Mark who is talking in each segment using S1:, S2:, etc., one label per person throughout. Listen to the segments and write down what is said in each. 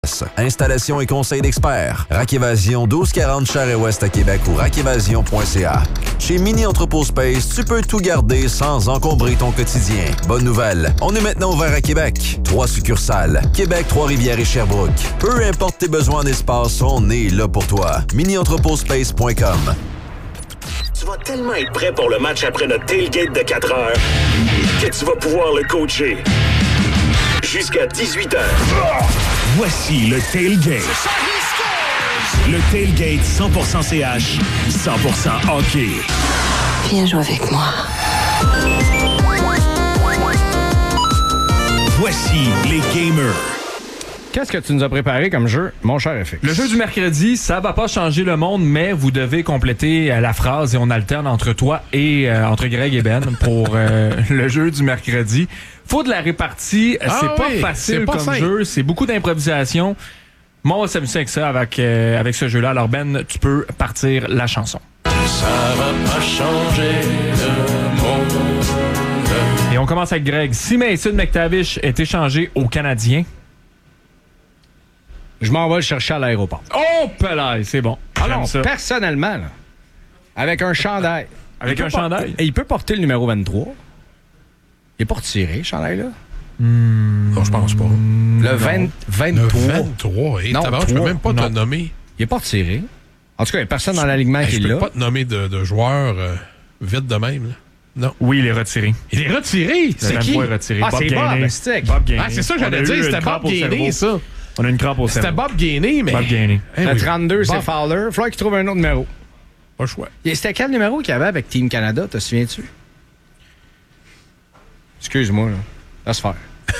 S1: Installation et conseil d'experts. Rack Évasion 1240 Charest-Ouest à Québec ou rackévasion.ca. Chez Mini Entrepôt Space, tu peux tout garder sans encombrer ton quotidien. Bonne nouvelle, on est maintenant ouvert à Québec. 3 succursales, Québec, Trois-Rivières et Sherbrooke. Peu importe tes besoins d'espace, on est là pour toi. minientrepotspace.com.
S2: Tu vas tellement être prêt pour le match après notre tailgate de 4 heures que tu vas pouvoir le coacher jusqu'à 18 heures.
S3: Voici le tailgate. Le tailgate 100% CH, 100% hockey.
S4: Viens jouer avec moi.
S3: Voici les gamers.
S5: Qu'est-ce que tu nous as préparé comme jeu, mon cher FX?
S6: Le jeu du mercredi, ça va pas changer le monde, mais vous devez compléter la phrase et on alterne entre toi et entre Greg et Ben pour le jeu du mercredi. Faut de la répartie, c'est pas facile comme simple. Jeu, c'est beaucoup d'improvisation. Moi, on va s'amuser avec ça, avec ce jeu-là. Alors Ben, tu peux partir la chanson.
S7: Ça va pas changer le monde.
S6: Et on commence avec Greg. Si Mason McTavish est échangé au Canadien,
S5: je m'en vais le chercher à l'aéroport.
S6: Oh, pelaille, c'est bon.
S5: Alors, personnellement, là, avec un chandail.
S6: Avec un chandail?
S5: Et il peut porter le numéro 23. Il n'est pas retiré, le chandail-là?
S8: Non, je pense pas.
S5: Le 23.
S8: Le 23. Et je peux même pas te nommer.
S5: Il n'est pas retiré. En tout cas, il n'y a personne dans l'alignement qui est là.
S8: Je peux pas te nommer de joueurs vite de même. Là. Non.
S6: Oui, il est retiré.
S8: Il est retiré? C'est qui?
S6: Est retiré.
S5: Ah,
S6: Bob
S5: c'est
S6: Gainey.
S5: Bob
S6: Gainey.
S8: Ah, c'est ça que j'allais dire. C'était Bob Gainey, ça.
S6: On a une crampe au cerveau.
S8: C'était Bob Gainey, mais...
S6: Bob Gainey.
S5: Le 32, c'est Fowler. Il faudrait qu'il trouve un autre numéro.
S8: Pas le choix.
S5: C'était quel numéro qu'il y avait avec Team Canada, te souviens-tu? Excuse-moi, là. Laisse faire.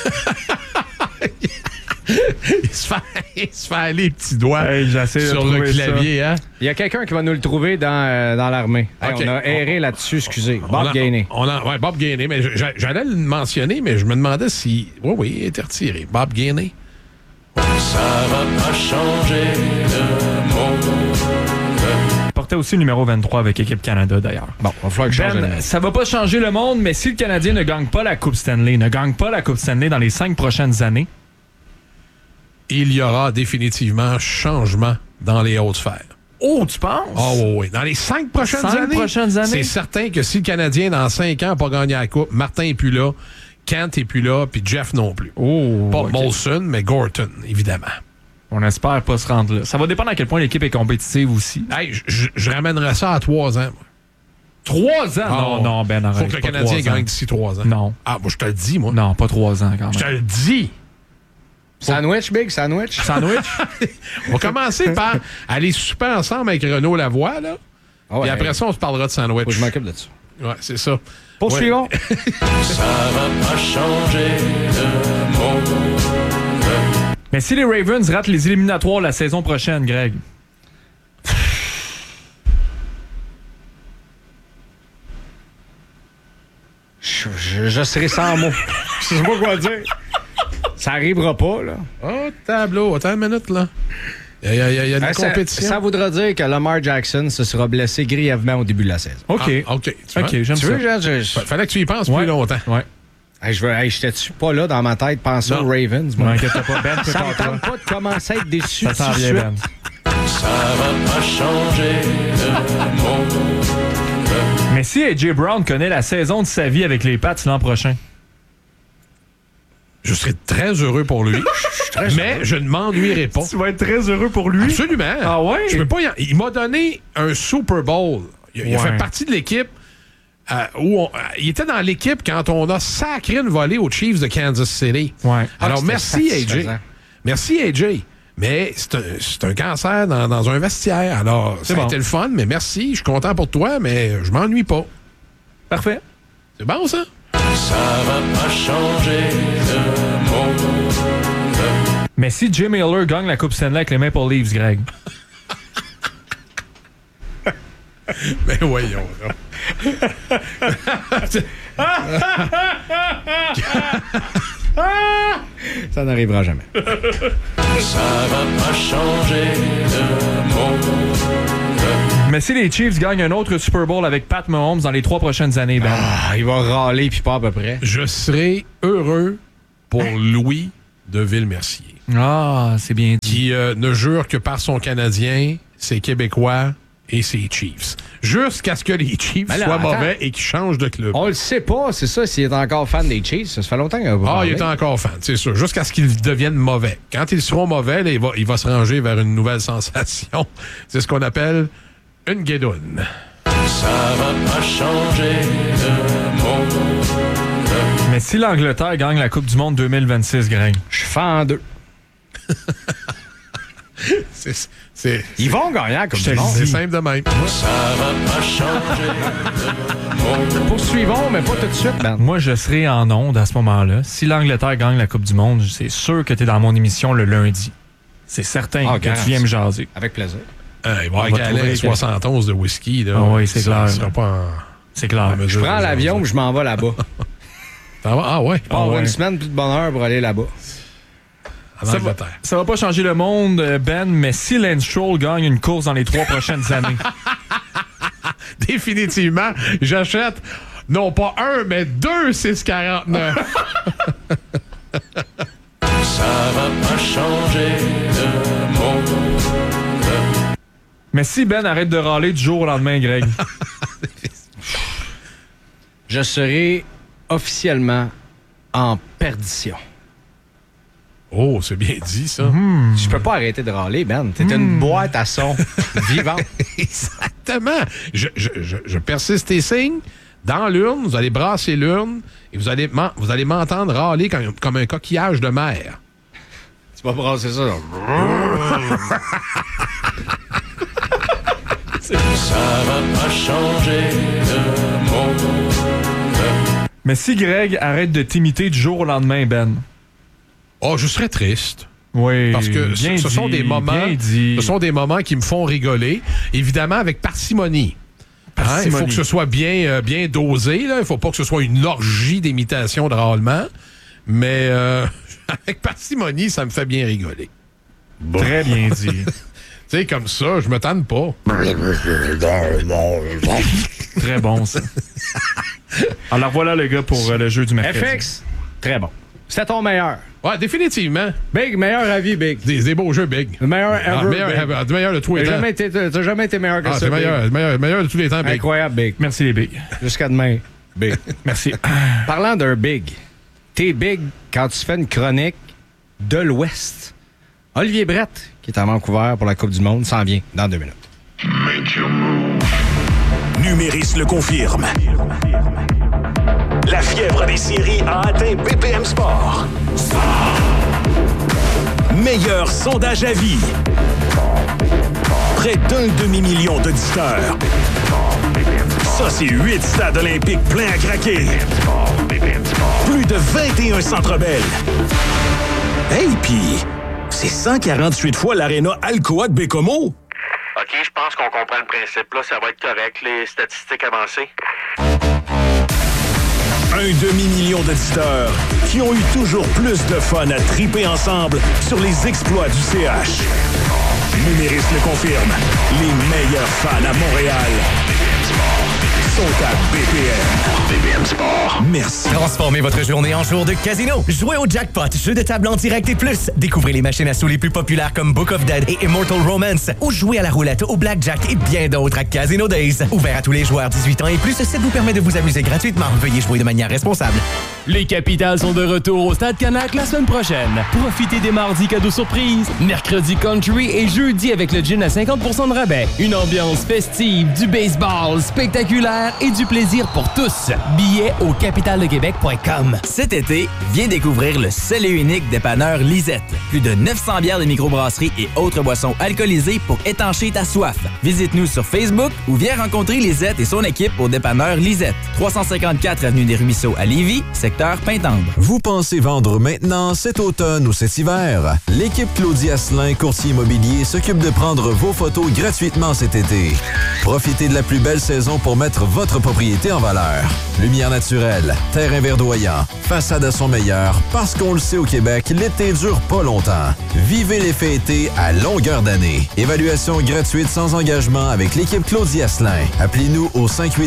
S8: il se fait aller les petits doigts sur le clavier.
S5: Ça. Hein? Il y a quelqu'un qui va nous le trouver dans l'armée. Okay. Hey, on a erré là-dessus, excusez. Bob Gainey.
S8: Ouais, Bob Gainey. Mais j'allais le mentionner, mais je me demandais si... Oui, il était retiré. Bob Gainey.
S7: Ça va pas changer le monde.
S6: Il portait aussi le numéro 23 avec Équipe Canada, d'ailleurs.
S5: Bon, il va falloir que je change le numéro.
S6: Ça va pas changer le monde, mais si le Canadien ne gagne pas la Coupe Stanley, dans les 5 prochaines années,
S8: il y aura définitivement changement dans les hautes sphères.
S6: Oh, tu penses?
S8: Oh, oui. Dans les 5 prochaines années, c'est certain que si le Canadien, dans 5 ans, n'a pas gagné la Coupe, Martin n'est plus là, Kent n'est plus là, puis Jeff non plus.
S6: Oh,
S8: pas Molson, mais Gorton, évidemment.
S6: On espère pas se rendre là. Ça va dépendre à quel point l'équipe est compétitive aussi.
S8: Hey, je ramènerais ça à 3 ans.
S6: 3 ans?
S8: Oh,
S6: non, Ben, arrête.
S8: Faut que le Canadien gagne d'ici 3 ans.
S6: Non.
S8: Ah, moi, je te le dis, moi.
S6: Non, pas 3 ans, quand même.
S8: Je te le dis.
S5: Sandwich, Big, sandwich.
S8: On va commencer par aller souper ensemble avec Renaud Lavoie, là.
S5: Oh,
S8: et après ça, on se parlera de sandwich.
S5: Faut que je m'occupe de ça.
S8: Ouais, c'est ça.
S5: Poursuivons.
S7: Ça va pas changer le monde.
S6: Mais si les Ravens ratent les éliminatoires la saison prochaine, Greg?
S5: Je serai sans mots. Je sais pas quoi dire. Ça arrivera pas, là.
S8: Oh, tableau. Attends une minute, là. Il y a une compétition.
S5: Ça voudra dire que Lamar Jackson se sera blessé grièvement au début de la saison.
S6: OK.
S8: OK,
S6: j'aime ça.
S8: Fallait que tu y penses plus longtemps.
S6: Ouais.
S5: Hey, j'étais-tu pas là dans ma tête penser aux Ravens?
S6: Non, inquiète pas, Ben.
S5: Ça me tente pas de commencer à être déçu.
S6: Ça s'en vient, Ben.
S7: Ça va pas changer le monde.
S6: Mais si A.J. Brown connaît la saison de sa vie avec les Pats l'an prochain?
S8: Je serais très heureux pour lui. Mais je ne m'ennuierai pas.
S6: Tu vas être très heureux pour lui?
S8: Absolument.
S6: Ah ouais?
S8: Je peux pas il m'a donné un Super Bowl. Il a fait partie de l'équipe il était dans l'équipe quand on a sacré une volée aux Chiefs de Kansas City.
S6: Ouais.
S8: Alors, merci AJ. Merci AJ. Mais c'est un cancer dans un vestiaire. Alors, ça a été le fun, mais merci. Je suis content pour toi, mais je m'ennuie pas.
S6: Parfait.
S8: C'est bon, ça?
S7: Ça va pas changer le monde.
S6: Mais si Jim Miller gagne la Coupe Stanley avec les Maple Leafs, Greg?
S8: Ben voyons, là.
S5: Ça n'arrivera jamais.
S7: Ça va pas changer le monde.
S6: Mais si les Chiefs gagnent un autre Super Bowl avec Pat Mahomes dans les 3 prochaines années, Ben...
S5: il va râler puis pas à peu près.
S8: Je serai heureux pour Louis de Villemercier.
S6: Ah, c'est bien dit.
S8: Qui ne jure que par son Canadien, ses Québécois et ses Chiefs. Jusqu'à ce que les Chiefs soient mauvais et qu'ils changent de club.
S5: On le sait pas, c'est ça, s'il est encore fan des Chiefs. Ça fait longtemps qu'il a pas parlé.
S8: Il est encore fan, c'est sûr. Jusqu'à ce qu'ils deviennent mauvais. Quand ils seront mauvais, là, il va se ranger vers une nouvelle sensation. C'est ce qu'on appelle une guédoune.
S7: Ça va pas changer de monde.
S6: Mais si l'Angleterre gagne la Coupe du Monde 2026, Greg?
S5: Je suis fan d'eux. Ils vont gagner la Coupe du Monde.
S8: C'est simple de même.
S7: Ça va pas changer de monde.
S5: Poursuivons, mais pas tout de suite, Ben.
S6: Moi, je serai en onde à ce moment-là. Si l'Angleterre gagne la Coupe du Monde, c'est sûr que tu es dans mon émission le lundi. C'est certain que tu viens me jaser.
S5: Avec plaisir.
S8: Il va y avoir un 71 de whisky. Là.
S6: Oui, c'est clair.
S8: C'est clair.
S5: Je prends l'avion et je m'en vais là-bas.
S8: Ah ouais?
S5: Pas une semaine plus de bonheur pour aller là-bas.
S6: Ça va pas changer le monde, Ben, mais si Lance Stroll gagne une course dans les 3 prochaines années.
S8: Définitivement, j'achète non pas 1, mais 2 649.
S7: Ça va pas changer de monde.
S6: Mais si Ben arrête de râler du jour au lendemain, Greg?
S5: Je serai officiellement en perdition.
S8: Oh, c'est bien dit, ça.
S5: Je peux pas arrêter de râler, Ben. T'es une boîte à son vivante.
S8: Exactement. Je persiste et signe. Dans l'urne, vous allez brasser l'urne et vous allez m'entendre râler comme un coquillage de mer.
S5: Tu vas brasser ça.
S7: Ça va pas changer de monde.
S6: Mais si Greg arrête de t'imiter du jour au lendemain, Ben?
S8: Oh, je serais triste.
S6: Oui.
S8: Parce que ce sont des moments qui me font rigoler, évidemment avec parcimonie. Il faut que ce soit bien dosé. Il ne faut pas que ce soit une orgie d'imitation de râlement. Mais avec parcimonie, ça me fait bien rigoler.
S6: Très bien dit.
S8: Tu sais, comme ça, je me tanne pas.
S6: Très bon, ça. Alors voilà le gars pour le jeu du mercredi.
S5: FX, très bon. C'était ton meilleur.
S8: Ouais, définitivement.
S5: Big, meilleur avis, Big.
S8: Des beaux jeux, Big.
S5: Le meilleur ever,
S8: Big. Meilleur de tous les temps.
S5: T'as jamais été meilleur que ça,
S8: Big. Meilleur de tous les temps, Big.
S5: Incroyable, Big.
S6: Merci les Big.
S5: Jusqu'à demain, Big.
S6: Merci.
S5: Parlant d'un Big, t'es Big quand tu fais une chronique de l'Ouest. Olivier Brett, qui est à Vancouver pour la Coupe du Monde, s'en vient dans 2 minutes.
S3: Numéris le confirme.
S2: La fièvre des séries a atteint BPM Sport.
S3: Meilleur sondage à vie. Près d'un demi-million d'auditeurs. Ça, c'est 8 stades olympiques pleins à craquer. Plus de 21 Centre Bell. Hey, pis c'est 148 fois l'aréna Alcoa de Bécomo.
S9: OK, je pense qu'on comprend le principe. Là, ça va être correct, les statistiques avancées.
S3: Un demi-million d'auditeurs qui ont eu toujours plus de fun à triper ensemble sur les exploits du CH. Numéris le confirme. Les meilleurs fans à Montréal sont à BPM Sport. Merci.
S10: Transformez votre journée en jour de casino. Jouez au jackpot, jeu de table en direct et plus. Découvrez les machines à sous les plus populaires comme Book of Dead et Immortal Romance. Ou jouez à la roulette, au blackjack et bien d'autres à Casino Days. Ouvert à tous les joueurs 18 ans et plus, ça vous permet de vous amuser gratuitement. Veuillez jouer de manière responsable.
S11: Les Capitals sont de retour au Stade Canac la semaine prochaine. Profitez des mardis cadeaux surprises, mercredi country et jeudi avec le gin à 50% de rabais. Une ambiance festive, du baseball spectaculaire et du plaisir pour tous. Billets au capitaldequebec.com.
S12: Cet été, viens découvrir le seul et unique dépanneur Lisette. Plus de 900 bières de microbrasserie et autres boissons alcoolisées pour étancher ta soif. Visite-nous sur Facebook ou viens rencontrer Lisette et son équipe au dépanneur Lisette. 354 avenue des Ruisseaux à Lévis, secteur Pintendre.
S1: Vous pensez vendre maintenant, cet automne ou cet hiver? L'équipe Claudie Asselin, courtier immobilier, s'occupe de prendre vos photos gratuitement cet été. Profitez de la plus belle saison pour mettre votre votre propriété en valeur. Lumière naturelle, terrain verdoyant, façade à son meilleur, parce qu'on le sait au Québec, l'été dure pas longtemps. Vivez l'effet été à longueur d'année. Évaluation gratuite sans engagement avec l'équipe Claudie Asselin. Appelez-nous au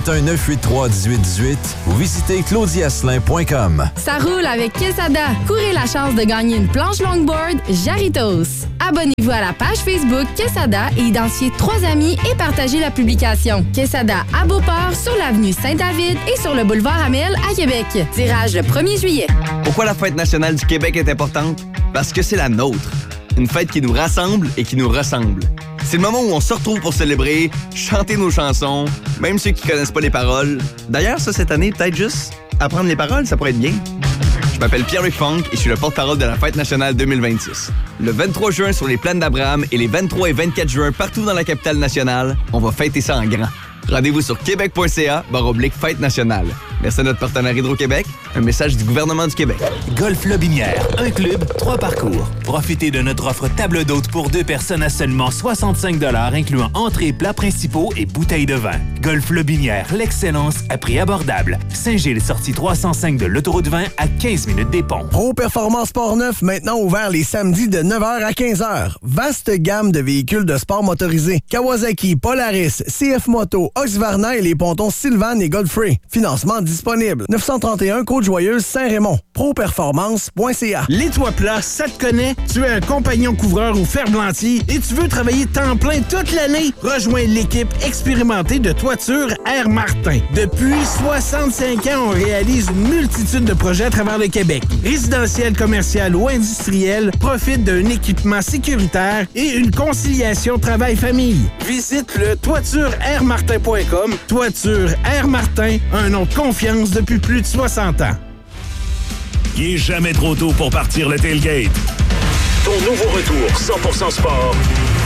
S1: 581-983-1818 ou visitez claudieasselin.com.
S13: Ça roule avec Quesada. Courez la chance de gagner une planche longboard Jarritos. Abonnez-vous à la page Facebook Quesada et identifiez 3 amis et partagez la publication. Quesada à Beauport, sur l'avenue Saint-David et sur le boulevard Amel à Québec. Tirage le 1er juillet.
S14: Pourquoi la Fête nationale du Québec est importante? Parce que c'est la nôtre. Une fête qui nous rassemble et qui nous ressemble. C'est le moment où on se retrouve pour célébrer, chanter nos chansons, même ceux qui connaissent pas les paroles. D'ailleurs, ça, cette année, peut-être juste apprendre les paroles, ça pourrait être bien. Je m'appelle Pierre-Luc Funk et je suis le porte-parole de la Fête nationale 2026. Le 23 juin sur les plaines d'Abraham et les 23 et 24 juin partout dans la capitale nationale, on va fêter ça en grand. Rendez-vous sur québec.ca/fête nationale. Merci à notre partenaire Hydro-Québec. Un message du gouvernement du Québec.
S15: Golf Lobinière, un club, 3 parcours. Profitez de notre offre table d'hôte pour 2 personnes à seulement 65 $, incluant entrées, plats principaux et bouteilles de vin. Golf Lobinière, l'excellence à prix abordable. Saint-Gilles, sortie 305 de l'autoroute 20 à 15 minutes des ponts.
S16: Pro Performance Port-Neuf, maintenant ouvert les samedis de 9h à 15h. Vaste gamme de véhicules de sport motorisés. Kawasaki, Polaris, CF Moto, Husqvarna et les pontons Sylvan et Godfrey. Financement disponible. 931 Côte-Joyeuse, Saint-Raymond. Properformance.ca.
S17: Les toits plats, ça te connaît? Tu es un compagnon couvreur ou ferblantier et tu veux travailler temps plein toute l'année? Rejoins l'équipe expérimentée de toiture Air Martin. Depuis 65 ans, on réalise une multitude de projets à travers le Québec. Résidentiel, commercial ou industriel, profite d'un équipement sécuritaire et une conciliation travail-famille. Visite le toitureairmartin.com. Toiture Air Martin, un nom de confiance depuis plus de 60 ans.
S3: Il est jamais trop tôt pour partir le tailgate.
S2: Ton nouveau retour 100% sport,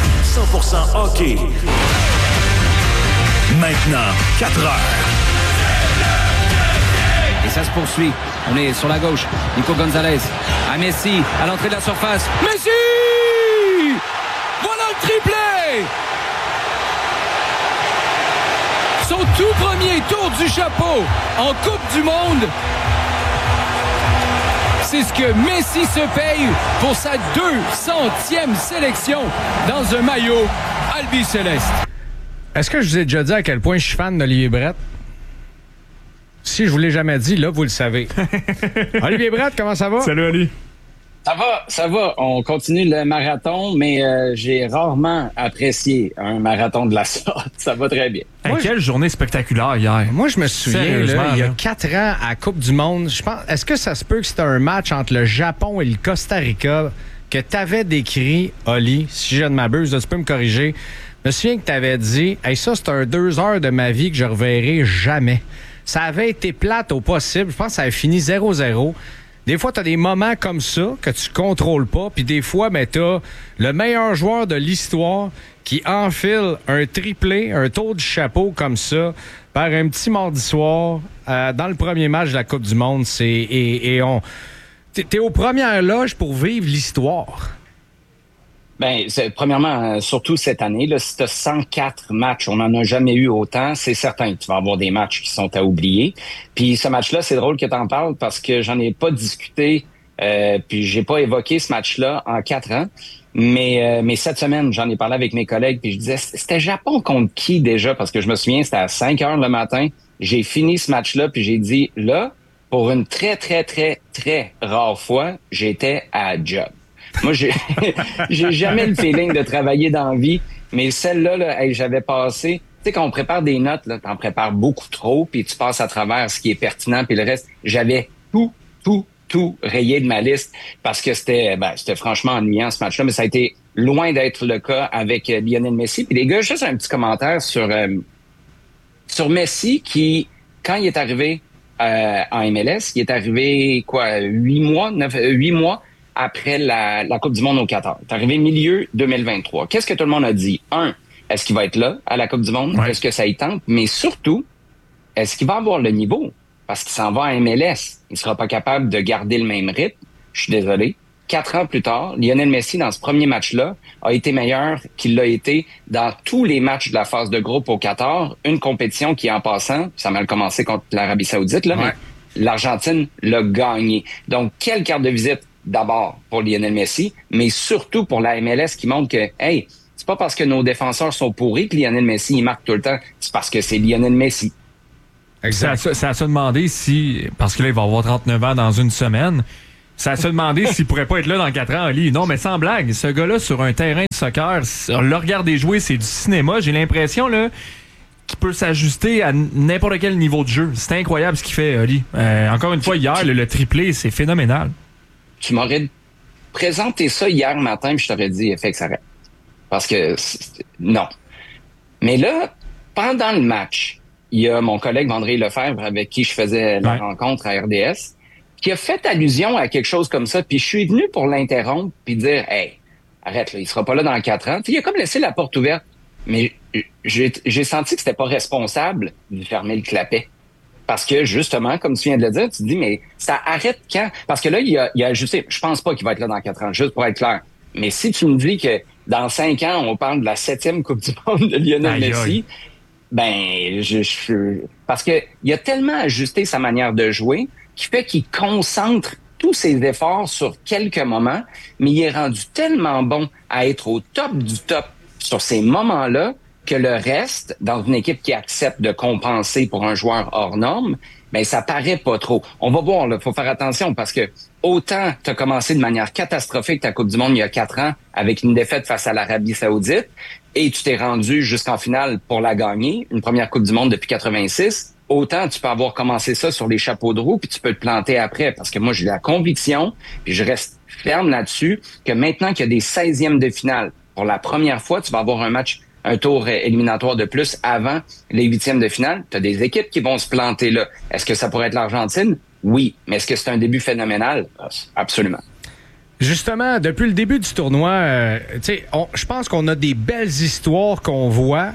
S3: 100% hockey. Maintenant, 4 heures.
S18: Et ça se poursuit. On est sur la gauche. Nico Gonzalez à Messi, à l'entrée de la surface. Messi! Voilà le triplé! Son tout premier tour du chapeau en Coupe du Monde. C'est ce que Messi se paye pour sa 200e sélection dans un maillot albi-céleste.
S5: Est-ce que je vous ai déjà dit à quel point je suis fan d'Olivier Brett? Si je vous l'ai jamais dit, là, vous le savez. Olivier Brett, comment ça va?
S6: Salut, Ali.
S19: Ça va. On continue le marathon, mais j'ai rarement apprécié un marathon de la sorte. Ça va très bien.
S6: Quelle journée spectaculaire hier.
S5: Moi, je me souviens, là, il y a 4 ans, à Coupe du Monde, je pense, est-ce que ça se peut que c'était un match entre le Japon et le Costa Rica que tu avais décrit, Oli, si je ne m'abuse, là, tu peux me corriger. Je me souviens que tu avais dit, hey, ça, c'est un 2 heures de ma vie que je reverrai jamais. Ça avait été plate au possible. Je pense que ça avait fini 0-0. Des fois, tu as des moments comme ça que tu contrôles pas, puis des fois, ben, tu as le meilleur joueur de l'histoire qui enfile un triplé, un tour du chapeau comme ça, par un petit mardi soir dans le premier match de la Coupe du Monde. T'es aux premières loges pour vivre l'histoire.
S19: Ben, premièrement, surtout cette année, là, si tu as 104 matchs, on n'en a jamais eu autant, c'est certain que tu vas avoir des matchs qui sont à oublier. Puis ce match-là, c'est drôle que tu en parles parce que j'en ai pas discuté, puis j'ai pas évoqué ce match-là en 4 ans. Mais cette semaine, j'en ai parlé avec mes collègues, puis je disais, c'était Japon contre qui déjà? Parce que je me souviens, c'était à 5 heures le matin. J'ai fini ce match-là, puis j'ai dit, là, pour une très, très, très, très rare fois, j'étais à job. Moi, j'ai jamais le feeling de travailler dans la vie, mais celle-là, là, hey, j'avais passé... Tu sais, quand on prépare des notes, là, t'en prépares beaucoup trop, puis tu passes à travers ce qui est pertinent, puis le reste, j'avais tout rayé de ma liste parce que c'était franchement ennuyant ce match-là, mais ça a été loin d'être le cas avec Lionel Messi. Puis les gars, juste un petit commentaire sur Messi qui, quand il est arrivé en MLS, il est arrivé 8 mois après la Coupe du Monde au Qatar. Il est arrivé milieu 2023. Qu'est-ce que tout le monde a dit? Est-ce qu'il va être là à la Coupe du Monde? Ouais. Est-ce que ça y tente? Mais surtout, est-ce qu'il va avoir le niveau? Parce qu'il s'en va à MLS. Il sera pas capable de garder le même rythme. Je suis désolé. 4 ans plus tard, Lionel Messi, dans ce premier match-là, a été meilleur qu'il l'a été dans tous les matchs de la phase de groupe au Qatar. Une compétition qui, en passant, ça a mal commencé contre l'Arabie Saoudite, là, mais l'Argentine l'a gagné. Donc, quelle carte de visite d'abord pour Lionel Messi, mais surtout pour la MLS qui montre que, hey, c'est pas parce que nos défenseurs sont pourris que Lionel Messi, il marque tout le temps. C'est parce que c'est Lionel Messi.
S6: Exact. Ça a se demandé si, parce que là, il va avoir 39 ans dans une semaine, ça a se demandé s'il pourrait pas être là dans 4 ans, Ali. Non, mais sans blague, ce gars-là, sur un terrain de soccer, le regarder jouer, c'est du cinéma. J'ai l'impression, là, qu'il peut s'ajuster à n'importe quel niveau de jeu. C'est incroyable ce qu'il fait, Ali. Encore une fois, hier, le triplé, c'est phénoménal.
S19: Tu m'aurais présenté ça hier matin, puis je t'aurais dit, fait que ça arrête. Parce que, non. Mais là, pendant le match, il y a mon collègue André Lefebvre, avec qui je faisais la rencontre à RDS, qui a fait allusion à quelque chose comme ça, puis je suis venu pour l'interrompre, puis dire, hey, arrête, là, il sera pas là dans 4 ans. Puis il a comme laissé la porte ouverte. Mais j'ai senti que c'était pas responsable de fermer le clapet. Parce que, justement, comme tu viens de le dire, tu te dis, mais ça arrête quand? Parce que là, il a ajusté. Je pense pas qu'il va être là dans 4 ans, juste pour être clair. Mais si tu me dis que dans 5 ans, on parle de la 7e Coupe du Monde de Lionel Messi, ben, parce que il a tellement ajusté sa manière de jouer qui fait qu'il concentre tous ses efforts sur quelques moments, mais il est rendu tellement bon à être au top du top sur ces moments-là que le reste, dans une équipe qui accepte de compenser pour un joueur hors norme, ben ça paraît pas trop. On va voir, là, faut faire attention parce que autant tu as commencé de manière catastrophique ta Coupe du Monde il y a 4 ans avec une défaite face à l'Arabie Saoudite et tu t'es rendu jusqu'en finale pour la gagner, une première Coupe du Monde depuis 86, autant tu peux avoir commencé ça sur les chapeaux de roue puis tu peux te planter après parce que moi j'ai la conviction puis je reste ferme là-dessus que maintenant qu'il y a des 16e de finale, pour la première fois, tu vas avoir un tour éliminatoire de plus avant les 8e de finale. Tu as des équipes qui vont se planter là. Est-ce que ça pourrait être l'Argentine? Oui. Mais est-ce que c'est un début phénoménal? Absolument.
S5: Justement, depuis le début du tournoi, je pense qu'on a des belles histoires qu'on voit.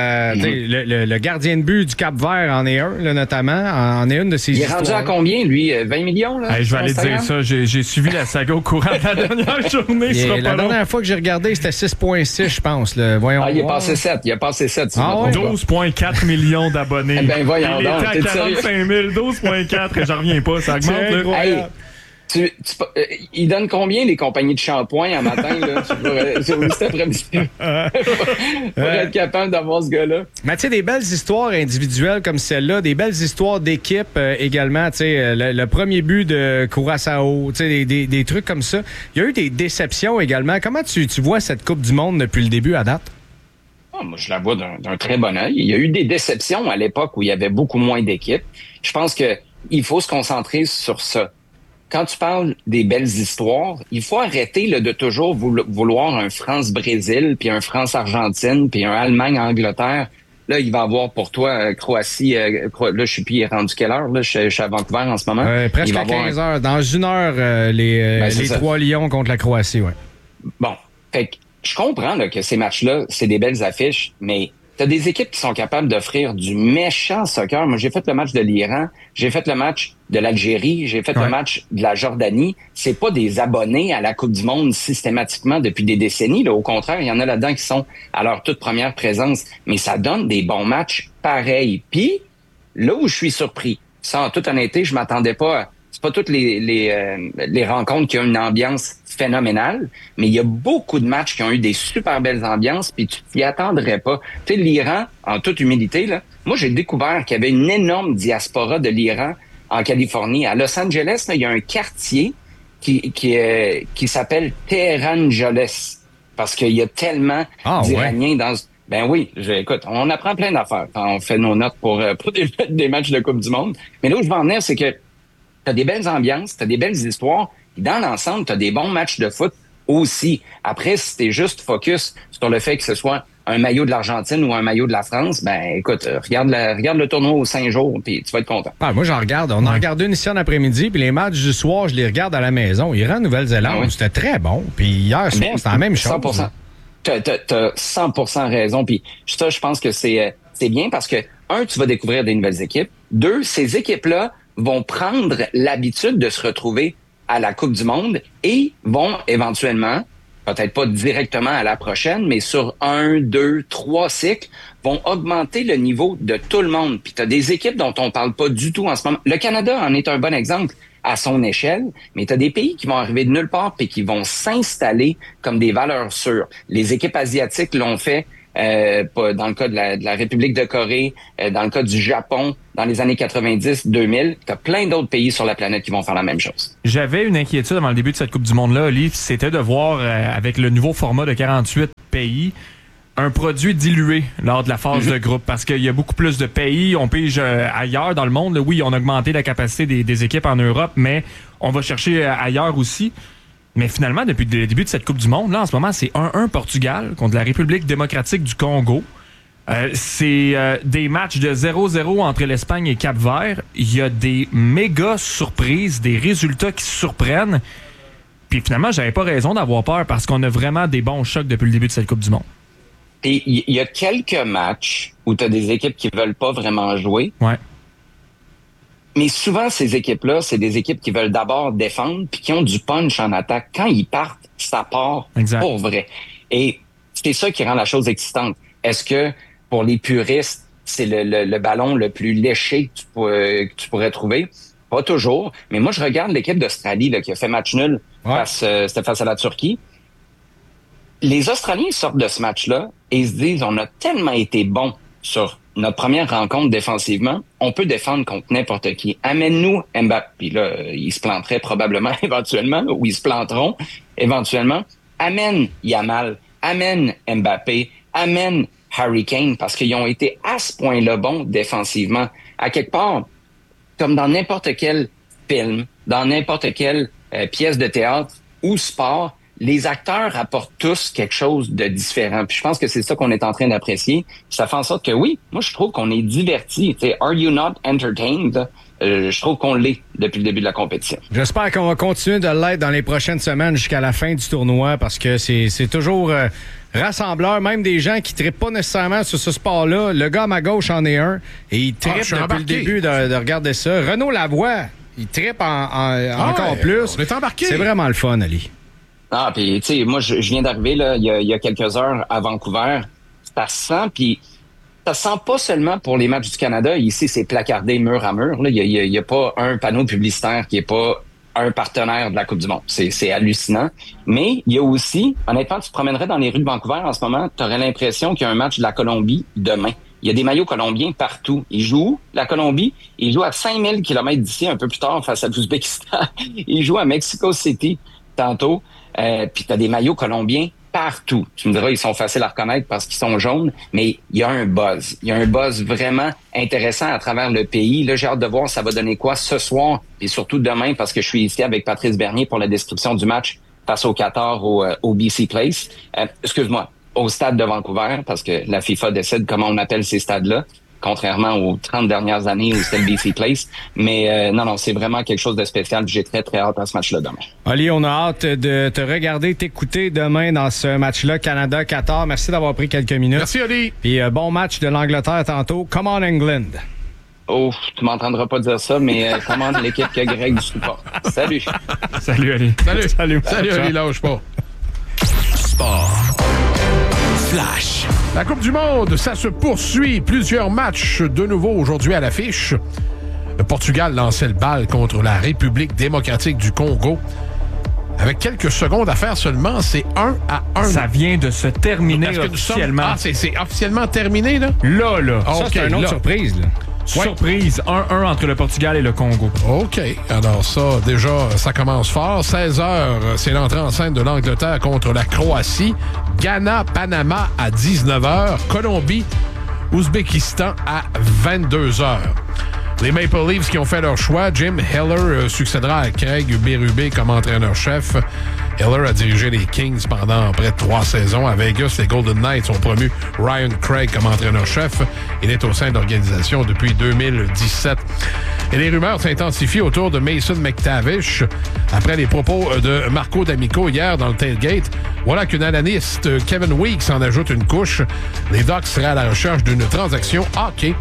S5: Le gardien de but du Cap-Vert en est un, là, notamment. En est une de ses histoires.
S19: Il est rendu à combien, lui? 20 millions? Là,
S6: je vais aller te dire ça. J'ai suivi la saga au courant de la dernière journée.
S5: La dernière fois que j'ai regardé, c'était 6,6, je pense. Là. Voyons
S19: il a passé 7. Il a passé 7.
S6: 12,4 millions d'abonnés.
S19: Ben voyons
S6: il était à 45 000, 12,4 et j'en reviens pas. Ça augmente. Là.
S19: Ils donnent combien les compagnies de shampoing en matin là, sur cet après-midi pour être capable d'avoir ce gars-là?
S5: Mais tu sais, des belles histoires individuelles comme celle-là, des belles histoires d'équipe également. Tu sais, le premier but de Curaçao, tu sais, des trucs comme ça. Il y a eu des déceptions également. Comment tu vois cette Coupe du Monde depuis le début à date?
S19: Moi, je la vois d'un très bon œil. Il y a eu des déceptions à l'époque où il y avait beaucoup moins d'équipes. Je pense que il faut se concentrer sur ça. Quand tu parles des belles histoires, il faut arrêter là, de toujours vouloir un France-Brésil, puis un France-Argentine, puis un Allemagne-Angleterre. Là, il va avoir pour toi Croatie. Là, je suis plus rendu quelle heure? Là, je suis à Vancouver en ce moment.
S5: Presque à 15 heures. Dans 1 heure, les 3 Lions contre la Croatie, ouais.
S19: Bon, fait que je comprends là, que ces matchs-là, c'est des belles affiches, mais t'as des équipes qui sont capables d'offrir du méchant soccer. Moi, j'ai fait le match de l'Iran, j'ai fait le match de l'Algérie, j'ai fait le match de la Jordanie. C'est pas des abonnés à la Coupe du Monde systématiquement depuis des décennies. Là. Au contraire, il y en a là-dedans qui sont à leur toute première présence. Mais ça donne des bons matchs pareils. Puis, là où je suis surpris, ça, en toute honnêteté, je m'attendais pas à... C'est pas toutes les rencontres qui ont une ambiance phénoménale, mais il y a beaucoup de matchs qui ont eu des super belles ambiances, puis tu t'y attendrais pas. Tu sais, l'Iran, en toute humilité, là, moi, j'ai découvert qu'il y avait une énorme diaspora de l'Iran en Californie. À Los Angeles, là, il y a un quartier qui s'appelle Tehranjoles, parce qu'il y a tellement d'Iraniens dans... Ben oui, écoute, on apprend plein d'affaires quand on fait nos notes pour des matchs de Coupe du Monde. Mais là où je veux en venir, c'est que t'as des belles ambiances, t'as des belles histoires, et dans l'ensemble, t'as des bons matchs de foot aussi. Après, si t'es juste focus sur le fait que ce soit un maillot de l'Argentine ou un maillot de la France, ben écoute, regarde le tournoi aux 5 jours, puis tu vas être content.
S5: Moi, j'en regarde. On en regarde une ici en après-midi, puis les matchs du soir, je les regarde à la maison. Iran, Nouvelle-Zélande, c'était très bon. Puis hier soir, c'était la même chose.
S19: 100%. T'as 100% raison. Puis ça, je pense que c'est bien parce que, tu vas découvrir des nouvelles équipes. 2, ces équipes-là vont prendre l'habitude de se retrouver à la Coupe du Monde et vont éventuellement, peut-être pas directement à la prochaine, mais sur 1, 2, 3 cycles, vont augmenter le niveau de tout le monde. Puis tu as des équipes dont on parle pas du tout en ce moment. Le Canada en est un bon exemple à son échelle, mais tu as des pays qui vont arriver de nulle part puis qui vont s'installer comme des valeurs sûres. Les équipes asiatiques l'ont fait dans le cas de la République de Corée, dans le cas du Japon, dans les années 90-2000. Tu as plein d'autres pays sur la planète qui vont faire la même chose.
S6: J'avais une inquiétude avant le début de cette Coupe du Monde-là, Oli, c'était de voir, avec le nouveau format de 48 pays, un produit dilué lors de la phase de groupe, parce qu'il y a beaucoup plus de pays, on pige ailleurs dans le monde. Oui, on a augmenté la capacité des équipes en Europe, mais on va chercher ailleurs aussi. Mais finalement, depuis le début de cette Coupe du Monde, là, en ce moment, c'est 1-1 Portugal contre la République démocratique du Congo. C'est des matchs de 0-0 entre l'Espagne et Cap-Vert. Il y a des méga surprises, des résultats qui surprennent. Puis finalement, j'avais pas raison d'avoir peur parce qu'on a vraiment des bons chocs depuis le début de cette Coupe du Monde.
S19: Et il y a quelques matchs où tu as des équipes qui veulent pas vraiment jouer.
S6: Ouais.
S19: Mais souvent, ces équipes-là, c'est des équipes qui veulent d'abord défendre puis qui ont du punch en attaque. Quand ils partent, ça part pour vrai. Et c'est ça qui rend la chose excitante. Est-ce que, pour les puristes, c'est le ballon le plus léché que tu pourrais trouver? Pas toujours. Mais moi, je regarde l'équipe d'Australie là, qui a fait match nul c'était face à la Turquie. Les Australiens sortent de ce match-là et ils se disent, on a tellement été bons sur notre première rencontre défensivement, on peut défendre contre n'importe qui. Amène-nous Mbappé. Puis là, ils se planteraient probablement éventuellement, ou ils se planteront éventuellement. Amène Yamal, amène Mbappé, amène Harry Kane, parce qu'ils ont été à ce point-là bons défensivement. À quelque part, comme dans n'importe quel film, dans n'importe quelle pièce de théâtre ou sport, les acteurs apportent tous quelque chose de différent. Puis je pense que c'est ça qu'on est en train d'apprécier. Puis ça fait en sorte que oui, moi je trouve qu'on est divertis. T'sais, are you not entertained? Je trouve qu'on l'est depuis le début de la compétition.
S5: J'espère qu'on va continuer de l'être dans les prochaines semaines jusqu'à la fin du tournoi parce que c'est toujours rassembleur, même des gens qui ne trippent pas nécessairement sur ce sport-là. Le gars à ma gauche en est un et il trippe depuis le début de regarder ça. Renaud Lavoie, il trippe encore plus.
S8: On est embarqué.
S5: C'est vraiment le fun, Ali.
S19: Ah, puis tu sais, moi, je viens d'arriver là, il y a quelques heures à Vancouver. Ça sent, puis ça sent pas seulement pour les matchs du Canada. Ici, c'est placardé mur à mur. Là. Il y a pas un panneau publicitaire qui est pas un partenaire de la Coupe du Monde. C'est hallucinant. Mais il y a aussi, honnêtement, tu te promènerais dans les rues de Vancouver en ce moment, tu aurais l'impression qu'il y a un match de la Colombie demain. Il y a des maillots colombiens partout. Ils jouent la Colombie. Ils jouent à 5000 km d'ici, un peu plus tard, face à l'Ouzbékistan. Ils jouent à Mexico City tantôt. Puis t'as des maillots colombiens partout. Tu me diras, ils sont faciles à reconnaître parce qu'ils sont jaunes, mais il y a un buzz. Il y a un buzz vraiment intéressant à travers le pays. Là, j'ai hâte de voir ça va donner quoi ce soir et surtout demain parce que je suis ici avec Patrice Bernier pour la description du match face au Qatar au BC Place. Excuse-moi, au stade de Vancouver parce que la FIFA décide comment on appelle ces stades-là. Contrairement aux 30 dernières années où c'était le BC Place. Mais non, c'est vraiment quelque chose de spécial. J'ai très, très hâte à ce match-là demain.
S5: Ali, on a hâte de te regarder, t'écouter demain dans ce match-là, Canada-Qatar. Merci d'avoir pris quelques minutes.
S8: Merci, Ali.
S5: Puis bon match de l'Angleterre tantôt. Come on, England.
S19: Oh, tu m'entendras pas dire ça, mais commande l'équipe que Greg supporte. Salut.
S6: Salut, Ali.
S8: Salut, Ali, lâche pas.
S3: Sport. Flash.
S8: La Coupe du Monde, ça se poursuit. Plusieurs matchs de nouveau aujourd'hui à l'affiche. Le Portugal lançait le bal contre la République démocratique du Congo. Avec quelques secondes à faire seulement, c'est 1-1.
S6: Ça vient de se terminer officiellement.
S8: C'est officiellement terminé, là?
S6: Là.
S5: Ça, c'est une autre surprise, là.
S6: Surprise, 1-1 entre le Portugal et le Congo.
S8: OK. Alors ça, déjà, ça commence fort. 16h, c'est l'entrée en scène de l'Angleterre contre la Croatie. Ghana, Panama à 19h. Colombie, Ouzbékistan à 22h. Les Maple Leafs qui ont fait leur choix. Jim Heller succédera à Craig Berube comme entraîneur-chef. Heller a dirigé les Kings pendant près de 3 saisons. À Vegas, les Golden Knights ont promu Ryan Craig comme entraîneur-chef. Il est au sein de l'organisation depuis 2017. Et les rumeurs s'intensifient autour de Mason McTavish. Après les propos de Marco D'Amico hier dans le tailgate, voilà qu'une analyste, Kevin Weeks, en ajoute une couche. Les Ducks seraient à la recherche d'une transaction hockey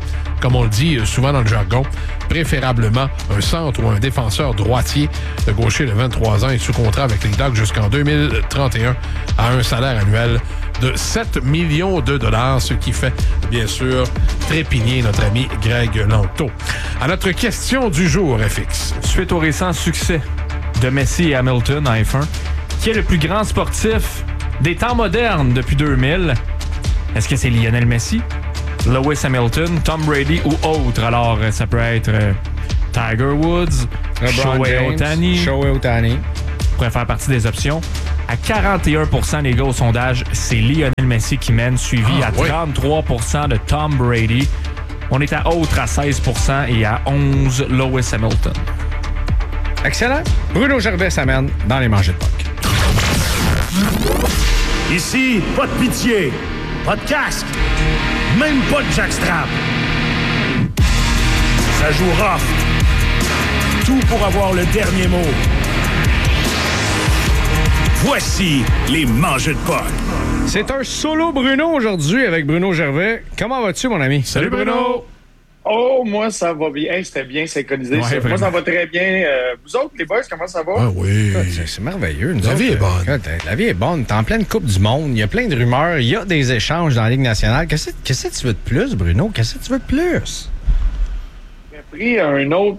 S8: comme on le dit souvent dans le jargon, préférablement un centre ou un défenseur droitier. Le gaucher de 23 ans est sous contrat avec les Ducks jusqu'en 2031 à un salaire annuel de 7 millions de dollars, ce qui fait, bien sûr, trépigner notre ami Greg Lanto. À notre question du jour, FX.
S6: Suite au récent succès de Messi et Hamilton en F1, qui est le plus grand sportif des temps modernes depuis 2000? Est-ce que c'est Lionel Messi, Lewis Hamilton, Tom Brady ou autre? Alors, ça peut être Tiger Woods, Shohei Ohtani. Pourrait faire partie des options. À 41%, les gars, au sondage, c'est Lionel Messi qui mène, suivi à 33% de Tom Brady. On est à autre à 16% et à 11% Lewis Hamilton.
S5: Excellent. Bruno Gervais s'amène dans les manchettes de puck.
S3: Ici, pas de pitié, pas de casque, même pas de jackstrap. Ça joue rough. Tout pour avoir le dernier mot. Voici les manchettes de puck.
S5: C'est un solo Bruno aujourd'hui avec Bruno Gervais. Comment vas-tu, mon ami?
S8: Salut Bruno!
S20: Oh, moi, ça va bien. Hey, c'était bien synchronisé.
S5: Ouais,
S20: moi, ça va très bien. Vous autres, les boys, comment ça va?
S8: Ah oui.
S5: C'est merveilleux.
S8: La vie est bonne.
S5: La vie est bonne. T'es en pleine Coupe du Monde. Il y a plein de rumeurs. Il y a des échanges dans la Ligue nationale. Qu'est-ce que tu veux de plus, Bruno? Qu'est-ce que tu veux de plus?
S20: J'ai pris un autre,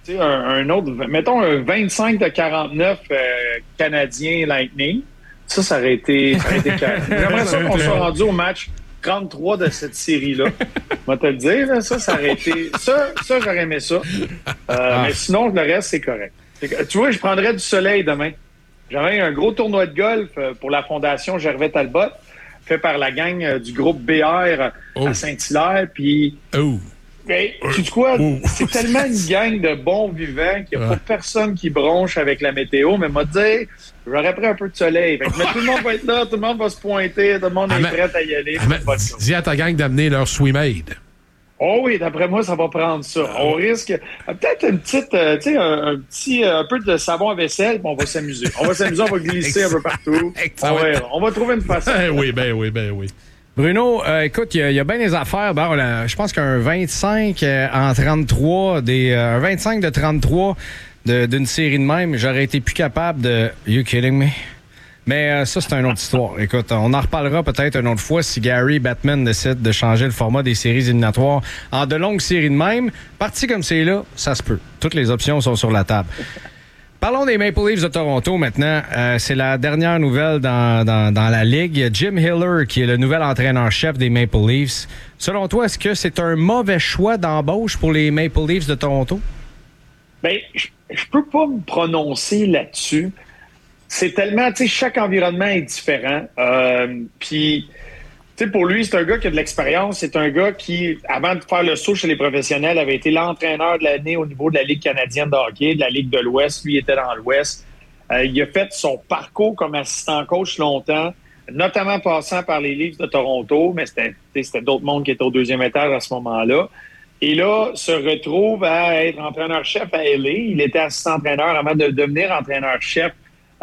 S20: mettons un 25 de 49 Canadien Lightning. Ça aurait été calme. J'aimerais ça qu'on soit rendu au match 33 de cette série-là. On va te le dire, là, ça aurait été... Ça, j'aurais aimé ça. Mais sinon, le reste, c'est correct. Tu vois, je prendrais du soleil demain. J'aurais un gros tournoi de golf pour la Fondation Gervais Talbot, fait par la gang du groupe BR à Saint-Hilaire. Puis... Mais, tu sais quoi? C'est tellement une gang de bons vivants qu'il n'y a pas personne qui bronche avec la météo, mais m'a dit, j'aurais pris un peu de soleil. Fait que, mais tout le monde va être là, tout le monde va se pointer, tout le monde est prêt à y aller.
S8: Dis à ta gang d'amener leur Swimade.
S20: Oh oui, d'après moi, ça va prendre ça. On risque peut-être une petite, un peu de savon à vaisselle, puis on va s'amuser. On va glisser un peu partout. On va trouver une façon.
S8: Ben oui.
S5: Bruno, écoute, il y a bien des affaires. Bon, je pense qu'un 25 en 33, un 25 de 33 d'une série de même, j'aurais été plus capable de... You kidding me? Mais ça, c'est une autre histoire. Écoute, on en reparlera peut-être une autre fois si Gary Batman décide de changer le format des séries éliminatoires en de longues séries de même. Parti comme c'est là, ça se peut. Toutes les options sont sur la table. Parlons des Maple Leafs de Toronto maintenant. C'est la dernière nouvelle dans la Ligue. Jim Hiller, qui est le nouvel entraîneur-chef des Maple Leafs. Selon toi, est-ce que c'est un mauvais choix d'embauche pour les Maple Leafs de Toronto?
S20: Bien, je peux pas me prononcer là-dessus. C'est tellement... Tu sais, chaque environnement est différent. Puis... Tu sais, pour lui, c'est un gars qui a de l'expérience. C'est un gars qui, avant de faire le saut chez les professionnels, avait été l'entraîneur de l'année au niveau de la Ligue canadienne de hockey, de la Ligue de l'Ouest. Lui était dans l'Ouest. Il a fait son parcours comme assistant coach longtemps, notamment passant par les Leafs de Toronto, mais c'était d'autres mondes qui étaient au deuxième étage à ce moment-là. Et là, se retrouve à être entraîneur-chef à LA. Il était assistant-entraîneur avant de devenir entraîneur-chef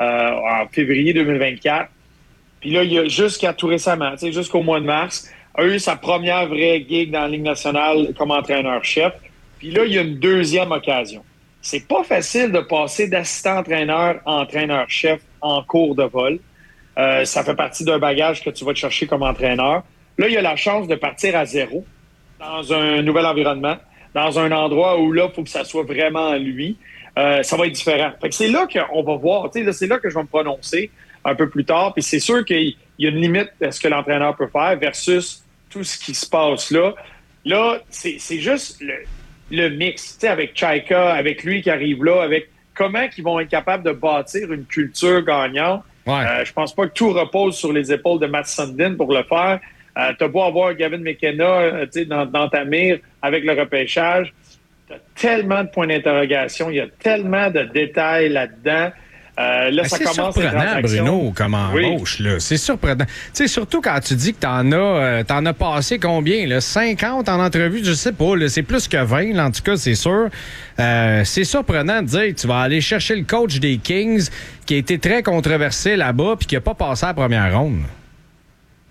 S20: en février 2024. Puis là, il a jusqu'à tout récemment, jusqu'au mois de mars, a eu sa première vraie gig dans la Ligue nationale comme entraîneur-chef. Puis là, il y a une deuxième occasion. C'est pas facile de passer d'assistant-entraîneur à entraîneur-chef en cours de vol. Ça fait partie d'un bagage que tu vas te chercher comme entraîneur. Là, il a la chance de partir à zéro dans un nouvel environnement, dans un endroit où là, il faut que ça soit vraiment lui. Ça va être différent. Fait que c'est là qu'on va voir, c'est là que je vais me prononcer un peu plus tard. Puis c'est sûr qu'il y a une limite à ce que l'entraîneur peut faire versus tout ce qui se passe là. Là, c'est juste le mix, avec Chaika, avec lui qui arrive là, avec comment ils vont être capables de bâtir une culture gagnante. Je pense pas que tout repose sur les épaules de Matt Sundin pour le faire. T'as beau avoir Gavin McKenna dans ta mire avec le repêchage. T'as tellement de points d'interrogation, il y a tellement de détails là-dedans. Là, ça commence
S5: c'est surprenant, Bruno, comme embauche. Là. C'est surprenant. Tu sais, surtout quand tu dis que t'en as passé combien? Là? 50 en entrevue, je sais pas. Là, c'est plus que 20, là, en tout cas, c'est sûr. C'est surprenant de dire que tu vas aller chercher le coach des Kings qui a été très controversé là-bas puis qui n'a pas passé la première ronde.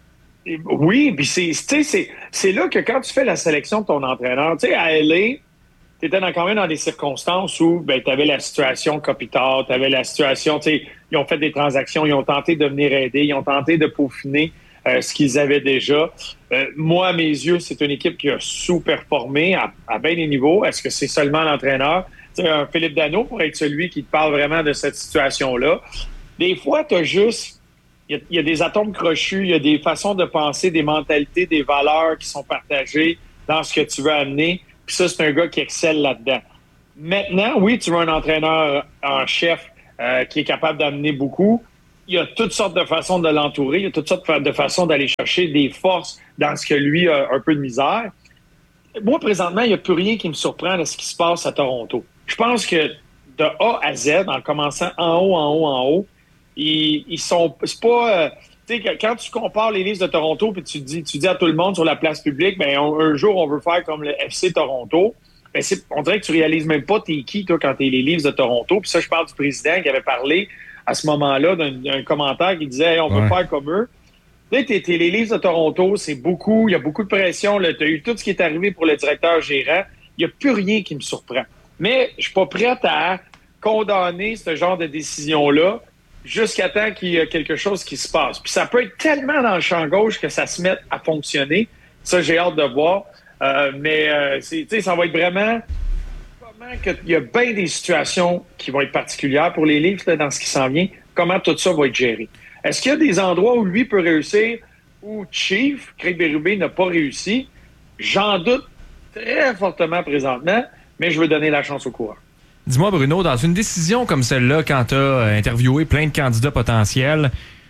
S20: Oui, puis c'est là que quand tu fais la sélection de ton entraîneur, tu sais, à LA, tu étais quand même dans des circonstances où tu avais la situation Kopitar, tu avais la situation, tu sais, ils ont fait des transactions, ils ont tenté de venir aider, ils ont tenté de peaufiner ce qu'ils avaient déjà. Moi, à mes yeux, c'est une équipe qui a sous-performé à bien des niveaux. Est-ce que c'est seulement l'entraîneur? Tu sais, un Philippe Danault pourrait être celui qui te parle vraiment de cette situation-là. Des fois, tu as juste... Il y a des atomes crochus, il y a des façons de penser, des mentalités, des valeurs qui sont partagées dans ce que tu veux amener. Puis ça, c'est un gars qui excelle là-dedans. Maintenant, oui, tu veux un entraîneur en chef qui est capable d'amener beaucoup. Il y a toutes sortes de façons de l'entourer. Il y a toutes sortes de façons d'aller chercher des forces dans ce que lui a un peu de misère. Moi, présentement, il n'y a plus rien qui me surprend de ce qui se passe à Toronto. Je pense que de A à Z, en commençant en haut, ils sont... C'est pas... tu sais, quand tu compares les Leafs de Toronto puis tu dis à tout le monde sur la place publique, un jour, on veut faire comme le FC Toronto. On dirait que tu réalises même pas t'es qui, toi, quand t'es les Leafs de Toronto. Puis ça, je parle du président qui avait parlé à ce moment-là d'un commentaire qui disait hey, on veut faire comme eux. Tu sais, t'es les Leafs de Toronto, c'est beaucoup, il y a beaucoup de pression. Tu as eu tout ce qui est arrivé pour le directeur gérant. Il n'y a plus rien qui me surprend. Mais je suis pas prête à condamner ce genre de décision-là jusqu'à temps qu'il y ait quelque chose qui se passe. Puis ça peut être tellement dans le champ gauche que ça se mette à fonctionner. Ça, j'ai hâte de voir. Mais ça va être vraiment... Il y a bien des situations qui vont être particulières pour les Leafs là, dans ce qui s'en vient. Comment tout ça va être géré? Est-ce qu'il y a des endroits où lui peut réussir, où Chief, Craig Berube, n'a pas réussi? J'en doute très fortement présentement, mais je veux donner la chance au coureur.
S6: Dis-moi, Bruno, dans une décision comme celle-là, quand tu as interviewé plein de candidats potentiels,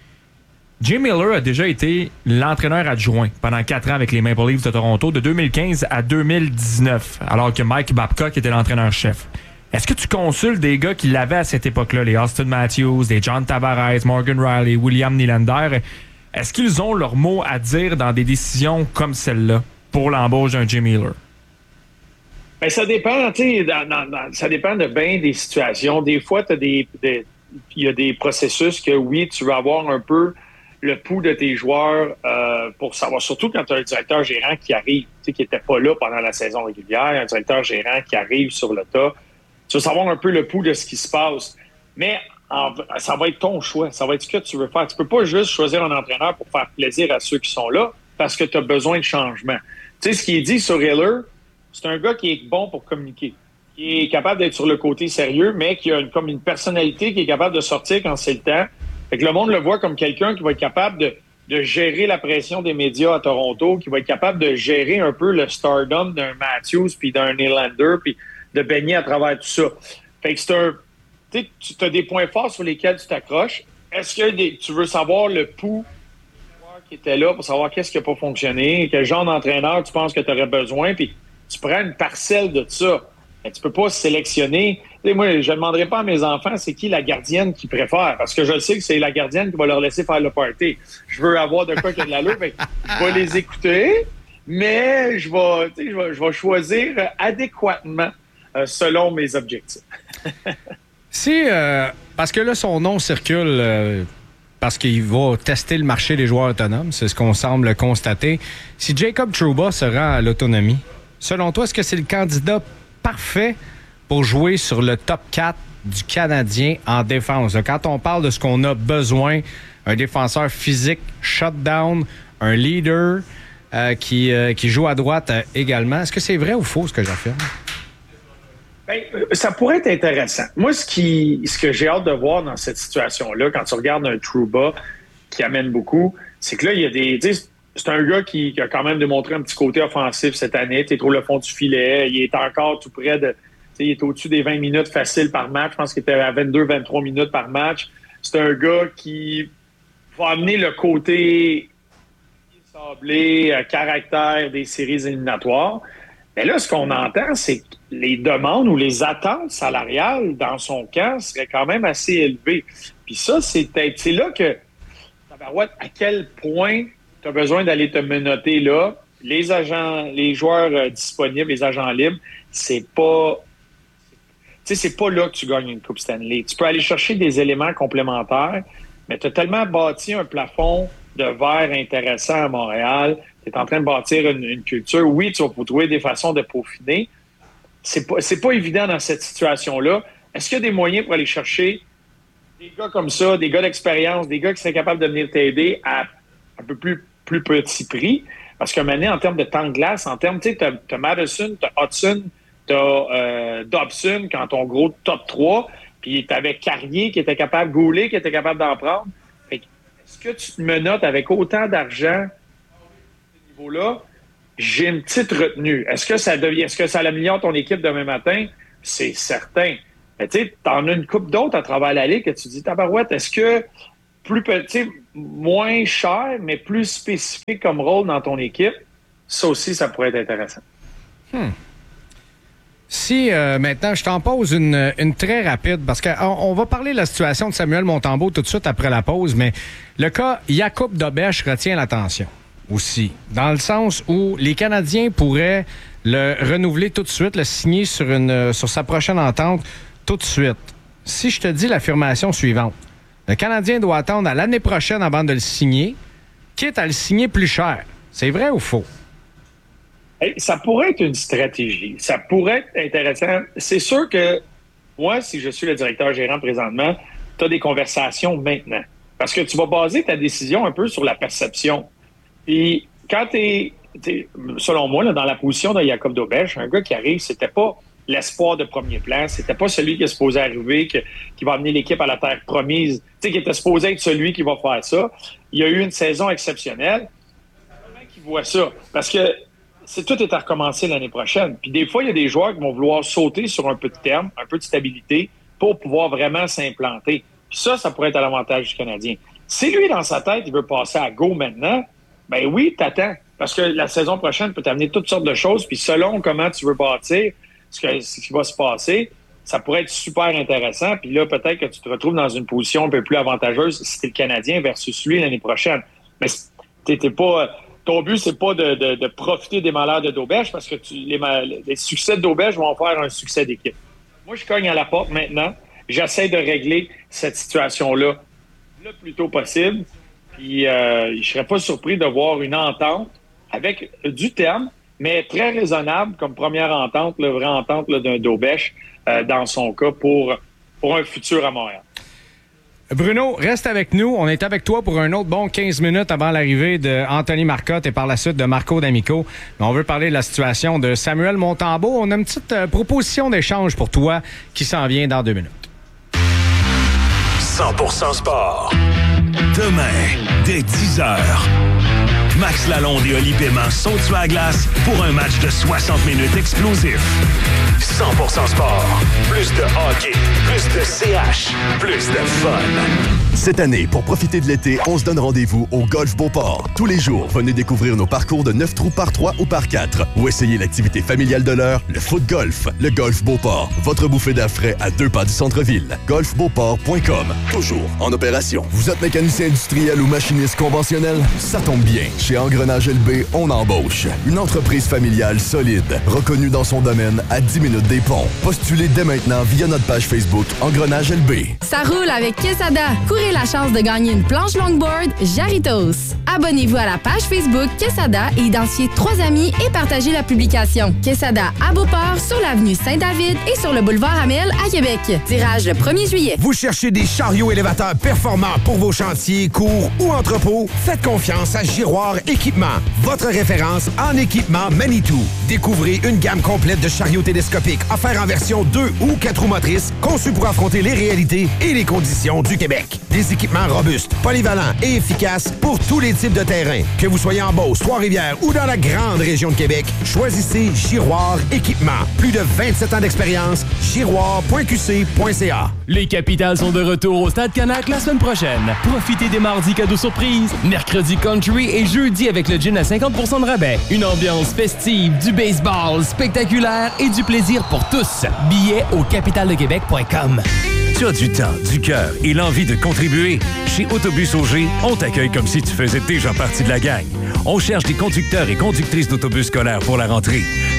S6: Jay Miller a déjà été l'entraîneur adjoint pendant 4 ans avec les Maple Leafs de Toronto, de 2015 à 2019, alors que Mike Babcock était l'entraîneur-chef. Est-ce que tu consultes des gars qui l'avaient à cette époque-là, les Austin Matthews, les John Tavares, Morgan Riley, William Nylander? Est-ce qu'ils ont leur mot à dire dans des décisions comme celle-là pour l'embauche d'un Jay Miller?
S20: Ben, ça dépend, tu sais, ça dépend de bien des situations. Des fois, il y a des processus que, oui, tu veux avoir un peu le pouls de tes joueurs pour savoir, surtout quand tu as un directeur gérant qui arrive, tu sais, qui n'était pas là pendant la saison régulière, un directeur gérant qui arrive sur le tas. Tu veux savoir un peu le pouls de ce qui se passe. Mais ça va être ton choix. Ça va être ce que tu veux faire. Tu peux pas juste choisir un entraîneur pour faire plaisir à ceux qui sont là parce que tu as besoin de changement. Tu sais, ce qui est dit sur Hiller, c'est un gars qui est bon pour communiquer, qui est capable d'être sur le côté sérieux, mais qui a comme une personnalité qui est capable de sortir quand c'est le temps. Fait que le monde le voit comme quelqu'un qui va être capable de gérer la pression des médias à Toronto, qui va être capable de gérer un peu le stardom d'un Matthews puis d'un Nylander, puis de baigner à travers tout ça. Fait que tu as des points forts sur lesquels tu t'accroches. Est-ce que tu veux savoir le pouls du joueur qui était là pour savoir qu'est-ce qui n'a pas fonctionné, quel genre d'entraîneur tu penses que tu aurais besoin, puis tu prends une parcelle de ça. Mais tu peux pas sélectionner. Tu sais, moi, je ne demanderai pas à mes enfants c'est qui la gardienne qu'ils préfèrent, parce que je sais que c'est la gardienne qui va leur laisser faire le party. Je veux avoir de quoi qu'il y a de l'allure, mais je vais les écouter, mais je vais choisir adéquatement selon mes objectifs.
S5: Parce que là, son nom circule parce qu'il va tester le marché des joueurs autonomes, c'est ce qu'on semble constater. Si Jacob Trouba se rend à l'autonomie, selon toi, est-ce que c'est le candidat parfait pour jouer sur le top 4 du Canadien en défense? Quand on parle de ce qu'on a besoin, un défenseur physique, shutdown, un leader qui joue à droite également, est-ce que c'est vrai ou faux ce que j'affirme?
S20: Ben, ça pourrait être intéressant. Moi, ce que j'ai hâte de voir dans cette situation-là, quand tu regardes un Trouba qui amène beaucoup, c'est que là, il y a c'est un gars qui a quand même démontré un petit côté offensif cette année. Tu trouves le fond du filet. Il est encore tout près de... Il est au-dessus des 20 minutes faciles par match. Je pense qu'il était à 22-23 minutes par match. C'est un gars qui va amener le côté sablé, caractère des séries éliminatoires. Mais là, ce qu'on entend, c'est que les demandes ou les attentes salariales dans son camp seraient quand même assez élevées. Puis ça, c'est là que, à quel point tu as besoin d'aller te menotter là. Les agents, les joueurs disponibles, les agents libres, c'est pas là que tu gagnes une Coupe Stanley. Tu peux aller chercher des éléments complémentaires, mais tu as tellement bâti un plafond de verre intéressant à Montréal. Tu es en train de bâtir une culture. Oui, tu vas trouver des façons de peaufiner. C'est pas évident dans cette situation-là. Est-ce qu'il y a des moyens pour aller chercher des gars comme ça, des gars d'expérience, des gars qui seraient capables de venir t'aider à un peu plus petit prix? Parce que maintenant, en termes de temps de glace, en termes, tu sais, t'as Madison, t'as Hudson, t'as Dobson quand ton gros top 3, puis t'avais Carrier qui était capable, Goulet qui était capable d'en prendre. Fait que, est-ce que tu te menottes avec autant d'argent à ce niveau-là? J'ai une petite retenue. Est-ce que ça améliore ton équipe demain matin? C'est certain. Mais tu sais, t'en as une couple d'autres à travers la ligue que tu dis, tabarouette, est-ce que plus petit, moins cher, mais plus spécifique comme rôle dans ton équipe, ça aussi, ça pourrait être intéressant.
S5: Si maintenant, je t'en pose une très rapide, parce qu'on va parler de la situation de Samuel Montembeault tout de suite après la pause, mais le cas Jakub Dobeš retient l'attention aussi, dans le sens où les Canadiens pourraient le renouveler tout de suite, le signer sur sa prochaine entente tout de suite. Si je te dis l'affirmation suivante, le Canadien doit attendre à l'année prochaine avant de le signer, quitte à le signer plus cher. C'est vrai ou faux?
S20: Hey, ça pourrait être une stratégie. Ça pourrait être intéressant. C'est sûr que moi, si je suis le directeur gérant présentement, tu as des conversations maintenant. Parce que tu vas baser ta décision un peu sur la perception. Puis quand tu es, selon moi, là, dans la position de Jakub Dobeš, un gars qui arrive, c'était pas l'espoir de premier plan. C'était pas celui qui est supposé arriver, qui va amener l'équipe à la terre promise, qui était supposé être celui qui va faire ça. Il y a eu une saison exceptionnelle. Comment qui voit ça? Parce que tout est à recommencer l'année prochaine. Puis des fois, il y a des joueurs qui vont vouloir sauter sur un peu de terme, un peu de stabilité, pour pouvoir vraiment s'implanter. Puis ça pourrait être à l'avantage du Canadien. Si lui, dans sa tête, il veut passer à go maintenant, ben oui, t'attends. Parce que la saison prochaine peut t'amener toutes sortes de choses. Puis selon comment tu veux bâtir, ce qui va se passer, ça pourrait être super intéressant. Puis là, peut-être que tu te retrouves dans une position un peu plus avantageuse si t'es le Canadien versus lui l'année prochaine. Mais t'es pas... Ton but, c'est pas de profiter des malheurs de Dobeš parce que les succès de Dobeš vont faire un succès d'équipe. Moi, je cogne à la porte maintenant. J'essaie de régler cette situation-là le plus tôt possible. Puis, je serais pas surpris de voir une entente avec du terme, mais très raisonnable comme première entente, la vraie entente là, d'un Dobeš dans son cas pour un futur à Montréal.
S5: Bruno, reste avec nous. On est avec toi pour un autre bon 15 minutes avant l'arrivée d'Anthony Marcotte et par la suite de Marco D'Amico. Mais on veut parler de la situation de Samuel Montembeault. On a une petite proposition d'échange pour toi qui s'en vient dans 2 minutes.
S3: 100% sport. Demain, dès 10h. Max Lalonde et Oli Paiement sont sur la glace pour un match de 60 minutes explosif. 100% sport. Plus de hockey, plus de CH, plus de fun.
S21: Cette année, pour profiter de l'été, on se donne rendez-vous au Golf Beauport. Tous les jours, venez découvrir nos parcours de 9 trous par 3 ou par 4 ou essayer l'activité familiale de l'heure, le foot golf. Le Golf Beauport, votre bouffée d'air frais à 2 pas du centre-ville. golfbeauport.com, toujours en opération. Vous êtes mécanicien industriel ou machiniste conventionnel? Ça tombe bien. Chez Engrenage LB, on embauche. Une entreprise familiale solide, reconnue dans son domaine à 10 minutes des ponts. Postulez dès maintenant via notre page Facebook Engrenage LB.
S13: Ça roule avec Quesada. Courez la chance de gagner une planche longboard Jarritos. Abonnez-vous à la page Facebook Quesada et identifiez 3 amis et partagez la publication. Quesada à Beauport, sur l'avenue Saint-David et sur le boulevard Amel à Québec. Tirage le 1er juillet.
S22: Vous cherchez des chariots élévateurs performants pour vos chantiers, cours ou entrepôts? Faites confiance à Giroir Équipement, votre référence en équipement Manitou. Découvrez une gamme complète de chariots télescopiques offerts en version 2 ou 4 roues motrices, conçus pour affronter les réalités et les conditions du Québec. Des équipements robustes, polyvalents et efficaces pour tous les types de terrains. Que vous soyez en Beauce, Trois-Rivières ou dans la grande région de Québec, choisissez Giroir Équipement. Plus de 27 ans d'expérience, giroir.qc.ca.
S11: Les Capitals sont de retour au Stade Canac la semaine prochaine. Profitez des mardis cadeaux surprises, mercredi country et jeudi avec le gin à 50% de rabais. Une ambiance festive, du baseball spectaculaire et du plaisir pour tous. Billets au capitaldequebec.com.
S3: Tu as du temps, du cœur et l'envie de contribuer? Chez Autobus Auger, on t'accueille comme si tu faisais déjà partie de la gang. On cherche des conducteurs et conductrices d'autobus scolaires pour la rentrée.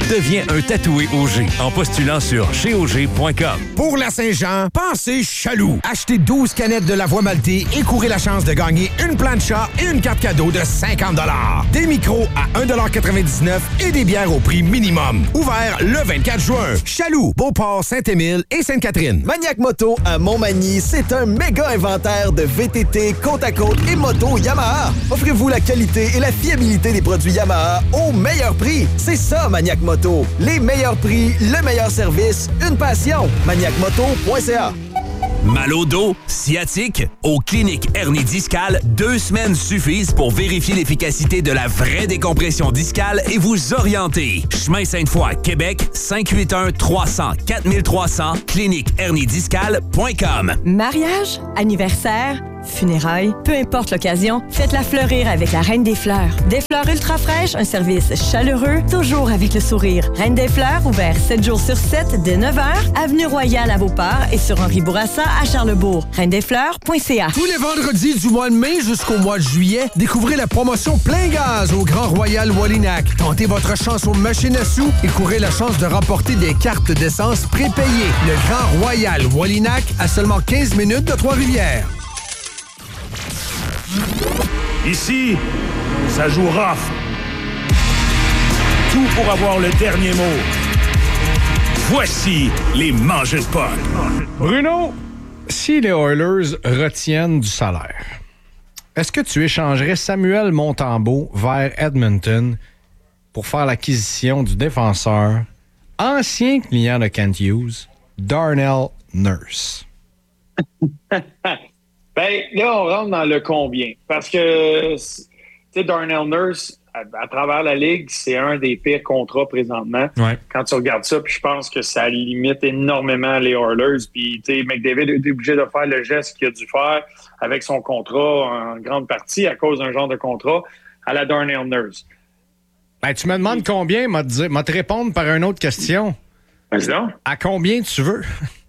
S4: Deviens un tatoué Auger en postulant sur chezaug.com.
S22: Pour la Saint-Jean, pensez Chaloux. Achetez 12 canettes de la Voie maltée et courez la chance de gagner une plancha et une carte cadeau de 50 $. Des micros à 1,99 $ et des bières au prix minimum. Ouvert le 24 juin. Chaloux, Beauport, Saint-Émile et Sainte-Catherine.
S7: Maniac Moto à Montmagny, c'est un méga inventaire de VTT, côte à côte et moto Yamaha. Offrez-vous la qualité et la fiabilité des produits Yamaha au meilleur prix. C'est ça, Maniac Moto. Les meilleurs prix, le meilleur service, une passion. ManiacMoto.ca.
S4: Mal au dos, sciatique? Aux cliniques hernie discale, 2 semaines suffisent pour vérifier l'efficacité de la vraie décompression discale et vous orienter. Chemin Sainte-Foy, Québec, 581-300-4300, cliniquehernidiscale.com.
S23: Mariage, anniversaire, funérailles, peu importe l'occasion, faites-la fleurir avec la Reine des Fleurs. Des fleurs ultra fraîches, un service chaleureux, toujours avec le sourire. Reine des Fleurs, ouvert 7 jours sur 7 dès 9h, avenue Royale à Beauport et sur Henri Bourassa à Charlesbourg. reindesfleurs.ca.
S22: Tous les vendredis du mois de mai jusqu'au mois de juillet, découvrez la promotion Plein Gaz au Grand Royal Wallinac. Tentez votre chance aux machines à sous et courez la chance de remporter des cartes d'essence prépayées. Le Grand Royal Wallinac à seulement 15 minutes de Trois-Rivières.
S3: Ici, ça joue rough. Tout pour avoir le dernier mot. Voici les mangeurs de puck.
S5: Bruno, si les Oilers retiennent du salaire, est-ce que tu échangerais Samuel Montembeault vers Edmonton pour faire l'acquisition du défenseur, ancien client de Kent Hughes, Darnell Nurse?
S20: Ben, là, on rentre dans le combien. Parce que, tu sais, Darnell Nurse, à travers la Ligue, c'est un des pires contrats présentement.
S6: Ouais.
S20: Quand tu regardes ça, puis je pense que ça limite énormément les Oilers. Puis, tu sais, McDavid a été obligé de faire le geste qu'il a dû faire avec son contrat en grande partie à cause d'un genre de contrat à la Darnell Nurse.
S5: Ben, tu me demandes combien, m'a te répondre par une autre question.
S20: Vas-y donc.
S5: À combien tu veux?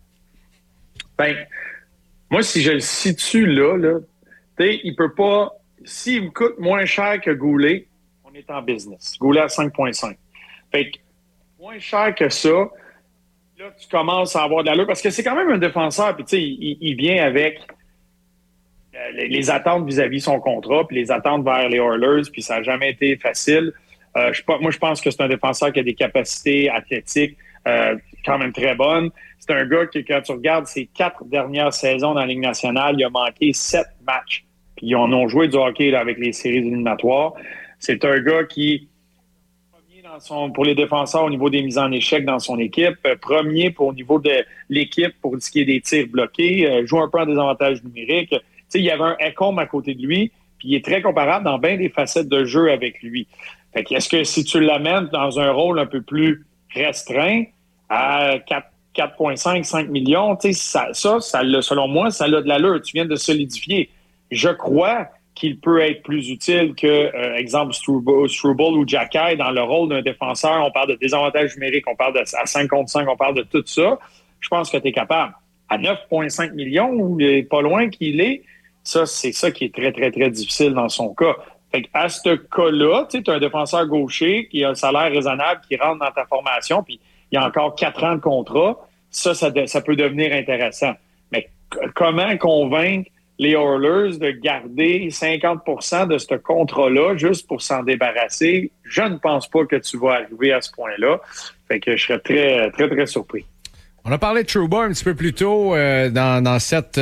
S20: Ben, moi, si je le situe là, tu sais, il peut pas... S'il me coûte moins cher que Goulet, on est en business. Goulet à 5,5. Fait que, moins cher que ça, là, tu commences à avoir de l'allure. Parce que c'est quand même un défenseur, puis tu sais, il vient avec les attentes vis-à-vis son contrat, puis les attentes vers les Oilers, puis ça n'a jamais été facile. Moi, je pense que c'est un défenseur qui a des capacités athlétiques quand même très bonnes. C'est un gars qui, quand tu regardes ses 4 dernières saisons dans la Ligue nationale, il a manqué 7 matchs. Puis ils en ont joué du hockey là, avec les séries éliminatoires. C'est un gars qui est premier pour les défenseurs au niveau des mises en échec dans son équipe, premier au niveau de l'équipe pour ce qui est des tirs bloqués, joue un peu en désavantage numérique. Tu sais, il y avait un Ekholm à côté de lui, puis il est très comparable dans bien des facettes de jeu avec lui. Fait que est-ce que si tu l'amènes dans un rôle un peu plus restreint, à 4,5, 5 millions, tu sais, ça selon moi, ça a de l'allure. Tu viens de solidifier. Je crois qu'il peut être plus utile que, exemple, Struble ou Jacky dans le rôle d'un défenseur. On parle de désavantage numérique, on parle à 5 contre 5, on parle de tout ça. Je pense que tu es capable. À 9,5 millions, ou pas loin qu'il est, ça, c'est ça qui est très, très, très difficile dans son cas. Fait qu'à ce cas-là, tu as un défenseur gaucher qui a un salaire raisonnable, qui rentre dans ta formation, puis il y a encore 4 ans de contrat. Ça peut devenir intéressant. Mais comment convaincre les Oilers de garder 50% de ce contrat-là juste pour s'en débarrasser? Je ne pense pas que tu vas arriver à ce point-là. Fait que je serais très, très, très surpris.
S5: On a parlé de Trouba un petit peu plus tôt dans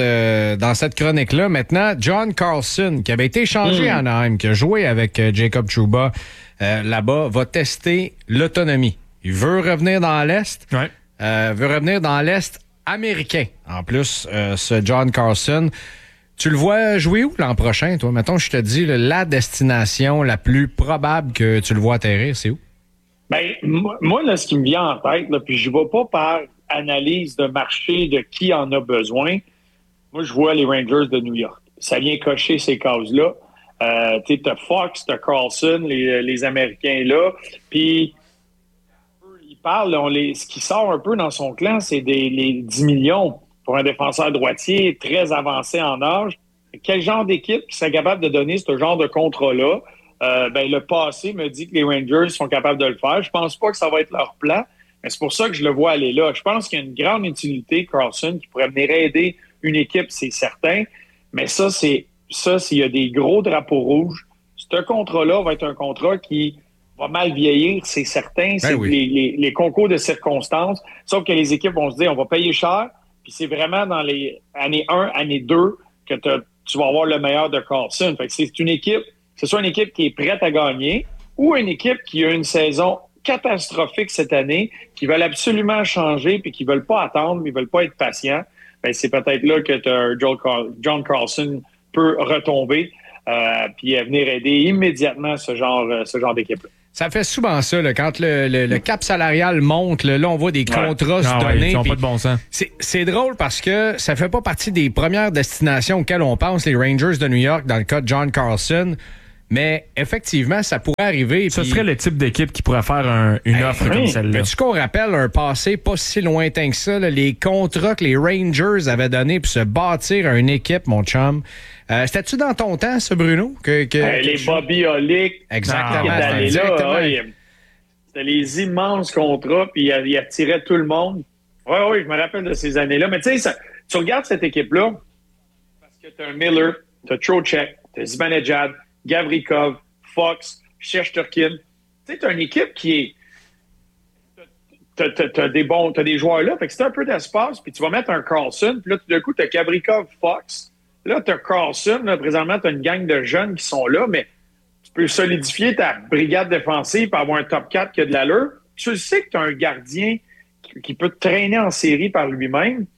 S5: cette chronique-là. Maintenant, John Carlson, qui avait été échangé à Anaheim, qui a joué avec Jacob Trouba là-bas, va tester l'autonomie. Il veut revenir dans l'Est.
S6: Ouais.
S5: Veut revenir dans l'Est américain. En plus, ce John Carlson, tu le vois jouer où l'an prochain, toi? Mettons, je te dis, la destination la plus probable que tu le vois atterrir, c'est où?
S20: Ben, moi, là, ce qui me vient en tête, là, puis je ne vais pas par analyse de marché de qui en a besoin. Moi, je vois les Rangers de New York. Ça vient cocher ces cases-là. Tu as Fox, tu as Carlson, les Américains là. Puis, il parle, ce qui sort un peu dans son clan, c'est les 10 millions pour un défenseur droitier très avancé en âge. Quel genre d'équipe qui serait capable de donner ce genre de contrat-là le passé me dit que les Rangers sont capables de le faire. Je pense pas que ça va être leur plan, mais c'est pour ça que je le vois aller là. Je pense qu'il y a une grande utilité, Carlson, qui pourrait venir aider une équipe, c'est certain. Mais ça, s'il y a des gros drapeaux rouges, ce contrat-là va être un contrat qui va mal vieillir, c'est certain. C'est les concours de circonstances. Sauf que les équipes vont se dire, on va payer cher, puis c'est vraiment dans les années 1, année 2 que tu vas avoir le meilleur de Carlson. Fait que c'est une équipe, c'est soit une équipe qui est prête à gagner ou une équipe qui a une saison catastrophique cette année, qui veulent absolument changer puis qui veulent pas attendre, mais ils veulent pas être patients. Ben, c'est peut-être là que John Carlson peut retomber puis venir aider immédiatement ce genre d'équipe-là.
S5: Ça fait souvent ça, là, quand le cap salarial monte, là, on voit des contrats se donner.
S6: Ils n'ont pas de bon sens.
S5: C'est drôle parce que ça fait pas partie des premières destinations auxquelles on pense, les Rangers de New York, dans le cas de John Carlson. Mais effectivement, ça pourrait arriver.
S6: Ce serait le type d'équipe qui pourrait faire une offre comme celle-là.
S5: Veux-tu qu'on rappelle un passé pas si lointain que ça, là, les contrats que les Rangers avaient donnés pour se bâtir une équipe, mon chum? C'était-tu dans ton temps, ça, Bruno?
S20: Les Bobby Olick.
S5: Exactement.
S20: C'était les immenses contrats, puis il attirait tout le monde. Oui, je me rappelle de ces années-là. Mais tu sais, tu regardes cette équipe-là, parce que tu as un Miller, tu as Trocheck, tu as Zibanejad, Gavrikov, Fox, Shesterkin. Tu sais, tu as une équipe qui est... T'as des joueurs là, fait que c'est un peu d'espace, puis tu vas mettre un Carlson, puis là, tout d'un coup, tu as Gavrikov, Fox. Là, tu as Carlson. Là, présentement, tu as une gang de jeunes qui sont là, mais tu peux solidifier ta brigade défensive pour avoir un top 4 qui a de l'allure. Tu sais que tu as un gardien qui peut te traîner en série par lui-même.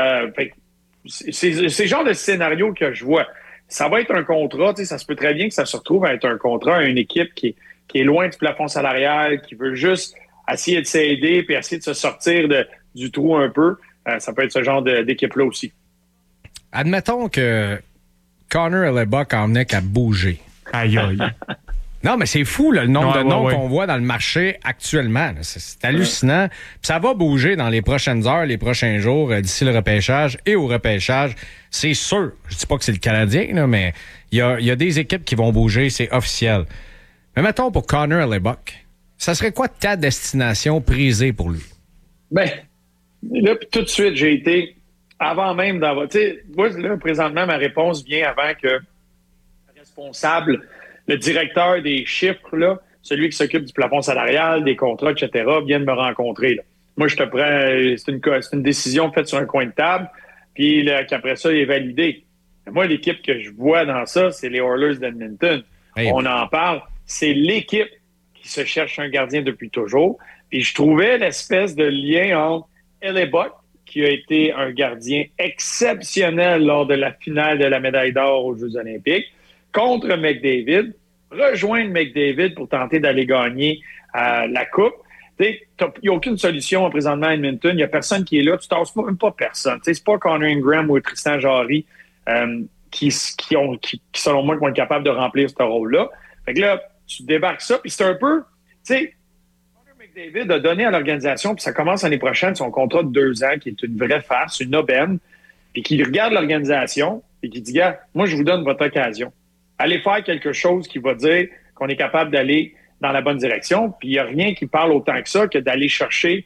S20: C'est le genre de scénario que je vois. Ça va être un contrat, ça se peut très bien que ça se retrouve à être un contrat à une équipe qui est loin du plafond salarial, qui veut juste essayer de s'aider puis essayer de se sortir du trou un peu. Ça peut être ce genre d'équipe-là aussi.
S5: Admettons que Connor Hellebuyck en venait qu'à bouger.
S6: Aïe, aïe.
S5: Non, mais c'est fou, là, le nombre de noms qu'on voit dans le marché actuellement. C'est hallucinant. Puis ça va bouger dans les prochaines heures, les prochains jours, d'ici le repêchage et au repêchage. C'est sûr. Je dis pas que c'est le Canadien, là, mais il y a des équipes qui vont bouger, c'est officiel. Mais mettons pour Connor Hellebuyck, ça serait quoi ta destination prisée pour lui?
S20: Ben, là, tout de suite, j'ai été... Avant même d'avoir... Tu sais, moi, là, présentement, ma réponse vient avant que le responsable, le directeur des chiffres, là, celui qui s'occupe du plafond salarial, des contrats, etc., vienne me rencontrer. Là. Moi, je te prends... C'est une décision faite sur un coin de table, puis qu'après ça, il est validé. Moi, l'équipe que je vois dans ça, c'est les Oilers d'Edmonton. Hey, on en parle. C'est l'équipe qui se cherche un gardien depuis toujours. Puis je trouvais l'espèce de lien entre Hellebuyck, qui a été un gardien exceptionnel lors de la finale de la médaille d'or aux Jeux olympiques, contre McDavid, rejoindre McDavid pour tenter d'aller gagner la Coupe. Il n'y a aucune solution présentement à Edmonton. Il n'y a personne qui est là. Tu ne tasses même pas personne. C'est pas Connor Ingram ou Tristan Jarry qui, selon moi, vont être capables de remplir ce rôle-là. Fait que là, tu débarques ça, puis c'est un peu... Tu sais, McDavid a donné à l'organisation, puis ça commence l'année prochaine, son contrat de 2 ans, qui est une vraie farce, une aubaine, puis qui regarde l'organisation et qui dit, gars, moi, je vous donne votre occasion. Allez faire quelque chose qui va dire qu'on est capable d'aller dans la bonne direction, puis il n'y a rien qui parle autant que ça que d'aller chercher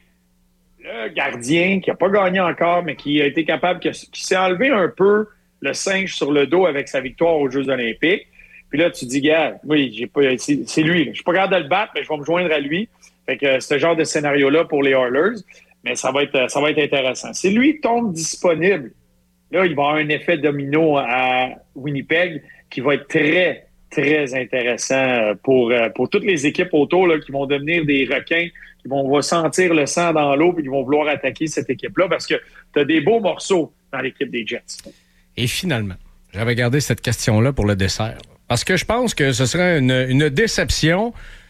S20: le gardien qui n'a pas gagné encore, mais qui a été capable, qui s'est enlevé un peu le singe sur le dos avec sa victoire aux Jeux olympiques. Puis là, tu dis, gars, oui, c'est lui. Je suis pas capable de le battre, mais je vais me joindre à lui. Fait que ce genre de scénario-là pour les Oilers, mais ça va être intéressant. Si lui tombe disponible, là, il va y avoir un effet domino à Winnipeg qui va être très, très intéressant pour toutes les équipes autour là, qui vont devenir des requins, qui vont sentir le sang dans l'eau et qui vont vouloir attaquer cette équipe-là parce que tu as des beaux morceaux dans l'équipe des Jets.
S5: Et finalement, j'avais gardé cette question-là pour le dessert. Parce que je pense que ce serait une déception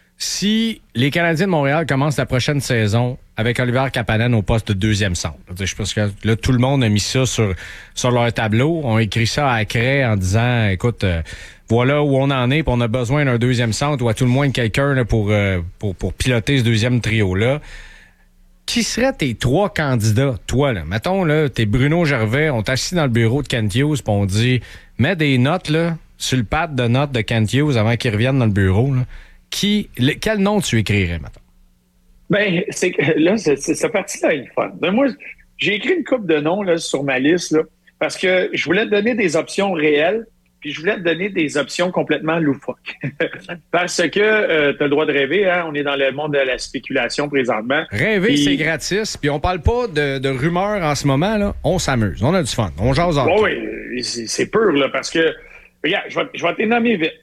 S5: si les Canadiens de Montréal commencent la prochaine saison avec Oliver Kapanen au poste de deuxième centre. Je pense que là, tout le monde a mis ça sur leur tableau. On écrit ça à craie en disant, écoute, voilà où on en est, puis on a besoin d'un deuxième centre ou à tout le moins de quelqu'un là, pour piloter ce deuxième trio-là. Qui seraient tes 3 candidats, toi, là? Mettons, là, t'es Bruno Gervais, on t'assit dans le bureau de Kent Hughes, puis on dit, mets des notes, là, sur le pad de notes de Kent Hughes avant qu'il revienne dans le bureau, là, quel nom tu écrirais maintenant?
S20: Ben, cette partie-là est fun. Ben, moi, j'ai écrit une couple de noms là, sur ma liste là, parce que je voulais te donner des options réelles, puis je voulais te donner des options complètement loufoques. Parce que tu as le droit de rêver, hein? On est dans le monde de la spéculation présentement.
S5: Rêver, puis c'est gratis, puis on parle pas de rumeurs en ce moment, là. On s'amuse, on a du fun, on jase en
S20: oui, c'est pur, là, parce que, regarde, je vais te les nommer vite.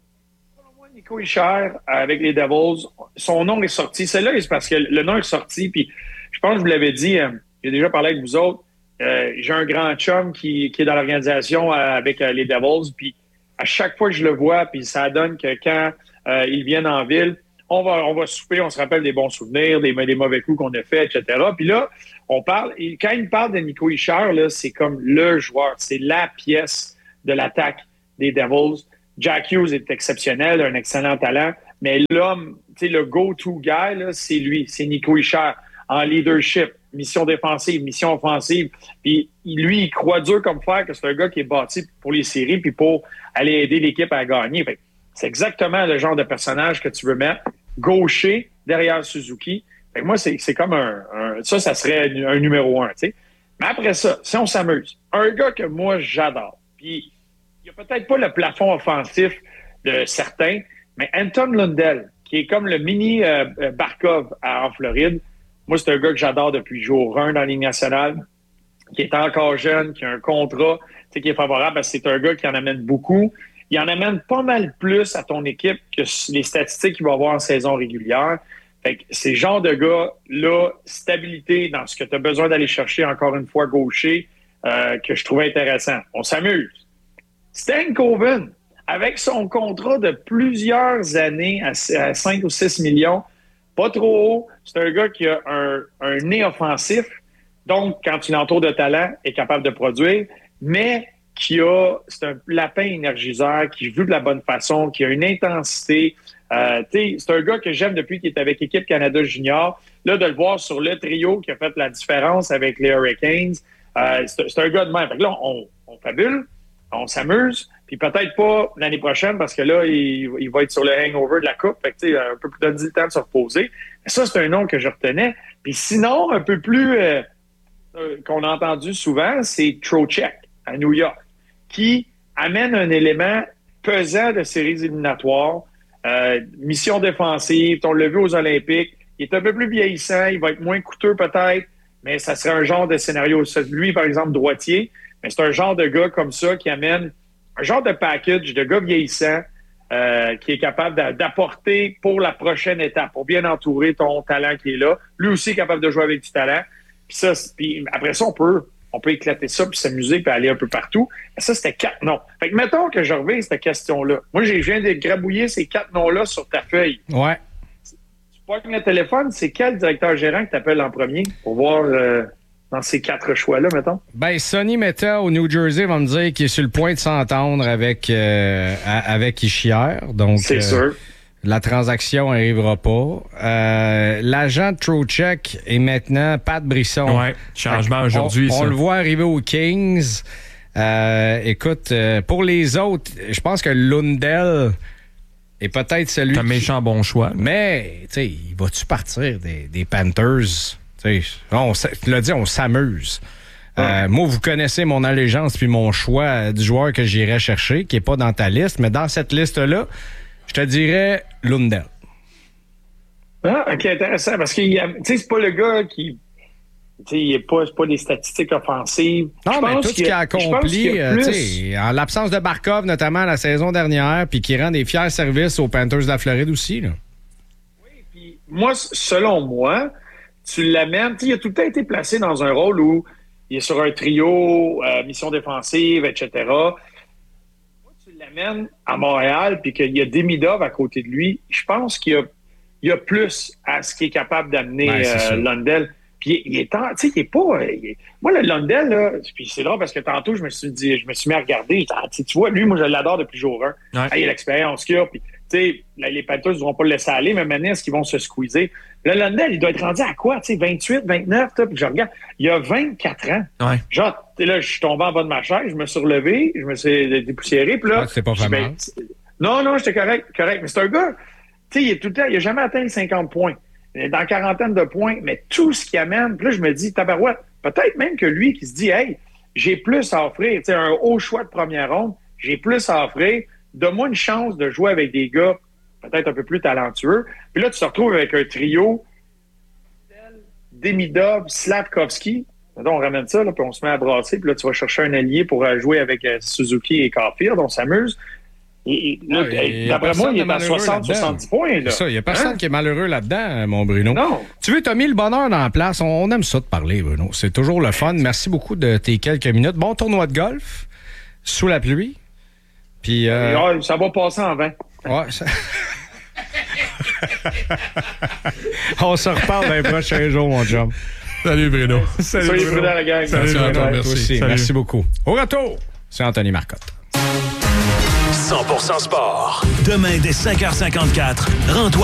S20: Nico Hischier avec les Devils, son nom est sorti. Celle-là, c'est parce que le nom est sorti, puis je pense que je vous l'avais dit, j'ai déjà parlé avec vous autres, j'ai un grand chum qui est dans l'organisation avec les Devils, puis à chaque fois que je le vois, puis ça donne que quand ils viennent en ville, on va souper, on se rappelle des bons souvenirs, des mauvais coups qu'on a fait, etc. Puis là, on parle, et quand il me parle de Nico Hischier, là, c'est comme le joueur, c'est la pièce de l'attaque des Devils. Jack Hughes est exceptionnel, un excellent talent, mais l'homme, tu sais, le go-to guy, là, c'est lui, c'est Nico Hischier, en leadership, mission défensive, mission offensive. Puis lui, il croit dur comme fer que c'est un gars qui est bâti pour les séries puis pour aller aider l'équipe à gagner. Fait, c'est exactement le genre de personnage que tu veux mettre, gaucher, derrière Suzuki. Fait que moi, c'est comme ça serait un numéro 1, tu sais. Mais après ça, si on s'amuse, un gars que moi, j'adore, puis il n'y a peut-être pas le plafond offensif de certains, mais Anton Lundell, qui est comme le mini Barkov en Floride, moi, c'est un gars que j'adore depuis jour 1 dans la Ligue nationale, qui est encore jeune, qui a un contrat qui est favorable, parce que c'est un gars qui en amène beaucoup. Il en amène pas mal plus à ton équipe que les statistiques qu'il va avoir en saison régulière. Fait que ces genres de gars-là, stabilité dans ce que tu as besoin d'aller chercher, encore une fois, gaucher, que je trouvais intéressant. On s'amuse. Stan Coven, avec son contrat de plusieurs années à 5 ou 6 millions, pas trop haut, c'est un gars qui a un nez offensif, donc quand tu l'entoures de talent, est capable de produire, mais c'est un lapin énergiseur, qui joue de la bonne façon, qui a une intensité. C'est un gars que j'aime depuis qu'il est avec Équipe Canada Junior. Là, de le voir sur le trio qui a fait la différence avec les Hurricanes, c'est un gars de même. Fait que là, on fabule, on s'amuse, puis peut-être pas l'année prochaine, parce que là, il va être sur le hangover de la Coupe. Fait que, un peu plus donner le temps de se reposer. Mais ça, c'est un nom que je retenais. Puis sinon, un peu plus qu'on a entendu souvent, c'est Trocheck à New York, qui amène un élément pesant de séries éliminatoires, mission défensive, on l'a vu aux Olympiques, il est un peu plus vieillissant, il va être moins coûteux peut-être, mais ça serait un genre de scénario. Lui, par exemple, droitier, mais c'est un genre de gars comme ça qui amène un genre de package de gars vieillissants qui est capable d'apporter pour la prochaine étape, pour bien entourer ton talent qui est là. Lui aussi est capable de jouer avec du talent. Puis après ça, on peut éclater ça, puis s'amuser, puis aller un peu partout. Mais ça, c'était 4 noms. Fait que mettons que je reviens à cette question-là. Moi, je viens de grabouiller ces 4 noms-là sur ta feuille.
S5: Ouais.
S20: Tu pognes le téléphone, c'est quel directeur gérant que tu appelles en premier pour voir dans ces 4 choix-là, mettons?
S5: Ben, Sonny Mehta au New Jersey va me dire qu'il est sur le point de s'entendre avec Hischier. Donc,
S20: c'est sûr.
S5: La transaction n'arrivera pas. L'agent de Trocheck est maintenant Pat Brisson.
S6: Oui, changement aujourd'hui.
S5: On le voit arriver aux Kings. Écoute, pour les autres, je pense que Lundell est peut-être celui
S6: C'est un méchant bon choix.
S5: Mais, tu sais, il va-tu partir des Panthers? Tu l'as dit, on s'amuse. Moi, vous connaissez mon allégeance puis mon choix du joueur que j'irais chercher, qui n'est pas dans ta liste, mais dans cette liste-là, je te dirais Lundell.
S20: Ah, OK, intéressant. Parce que c'est pas le gars qui... Il n'est pas des statistiques offensives.
S5: Non, mais tout ce qu'il a accompli, en l'absence de Barkov, notamment la saison dernière, puis qui rend des fiers services aux Panthers de la Floride aussi. Là.
S20: Oui, puis moi, selon moi, tu l'amènes... Il a tout le temps été placé dans un rôle où il est sur un trio, mission défensive, etc., l'amène à Montréal puis qu'il y a Demidov à côté de lui, je pense qu'il y a plus à ce qu'il est capable d'amener Lundell. Puis il est pas... moi, le Lundell, là, puis c'est drôle parce que tantôt, je me suis mis à regarder. Tu vois, lui, moi, je l'adore depuis jour 1. Ouais. Il a l'expérience qu'il a. Puis les Panthers ne vont pas le laisser aller, mais maintenant, est-ce qu'ils vont se squeezer? Le Lundell, il doit être rendu à quoi? 28, 29, puis je regarde. Il a 24 ans.
S5: Ouais.
S20: Genre, là, je suis tombé en bas de ma chaise, je me suis relevé, je me suis dépoussiéré, puis là...
S5: c'est pas vraiment.
S20: Non, j'étais correct. Mais c'est un gars, il n'a jamais atteint les 50 points. Il est dans quarantaine de points, mais tout ce qu'il amène, puis là, je me dis, tabarouette, peut-être même que lui qui se dit, hey, j'ai plus à offrir, un haut choix de première ronde, j'ai plus à offrir, donne-moi une chance de jouer avec des gars peut-être un peu plus talentueux. Puis là, tu te retrouves avec un trio Demidov, Slavkovski. On ramène ça, là, puis on se met à brasser. Puis là, tu vas chercher un allié pour jouer avec Suzuki et Caulfield. On s'amuse. Et là, d'après moi, il est à 60-70 points. Là.
S5: Il n'y a personne qui est malheureux là-dedans, mon Bruno.
S20: Non.
S5: Tu veux, tu as mis le bonheur dans la place. On aime ça de parler, Bruno. C'est toujours le fun. Merci beaucoup de tes quelques minutes. Bon tournoi de golf, sous la pluie. Puis,
S20: ça va passer en 20.
S5: Ouais, ça... On se reparle dans les prochains jours, mon chum.
S8: Salut, Bruno.
S20: Salut, Bruno, la gang.
S8: Salut, Bruno.
S5: Merci. Merci beaucoup. Au retour, c'est Anthony Marcotte.
S2: 100% sport.
S9: Demain, dès 5h54, rends-toi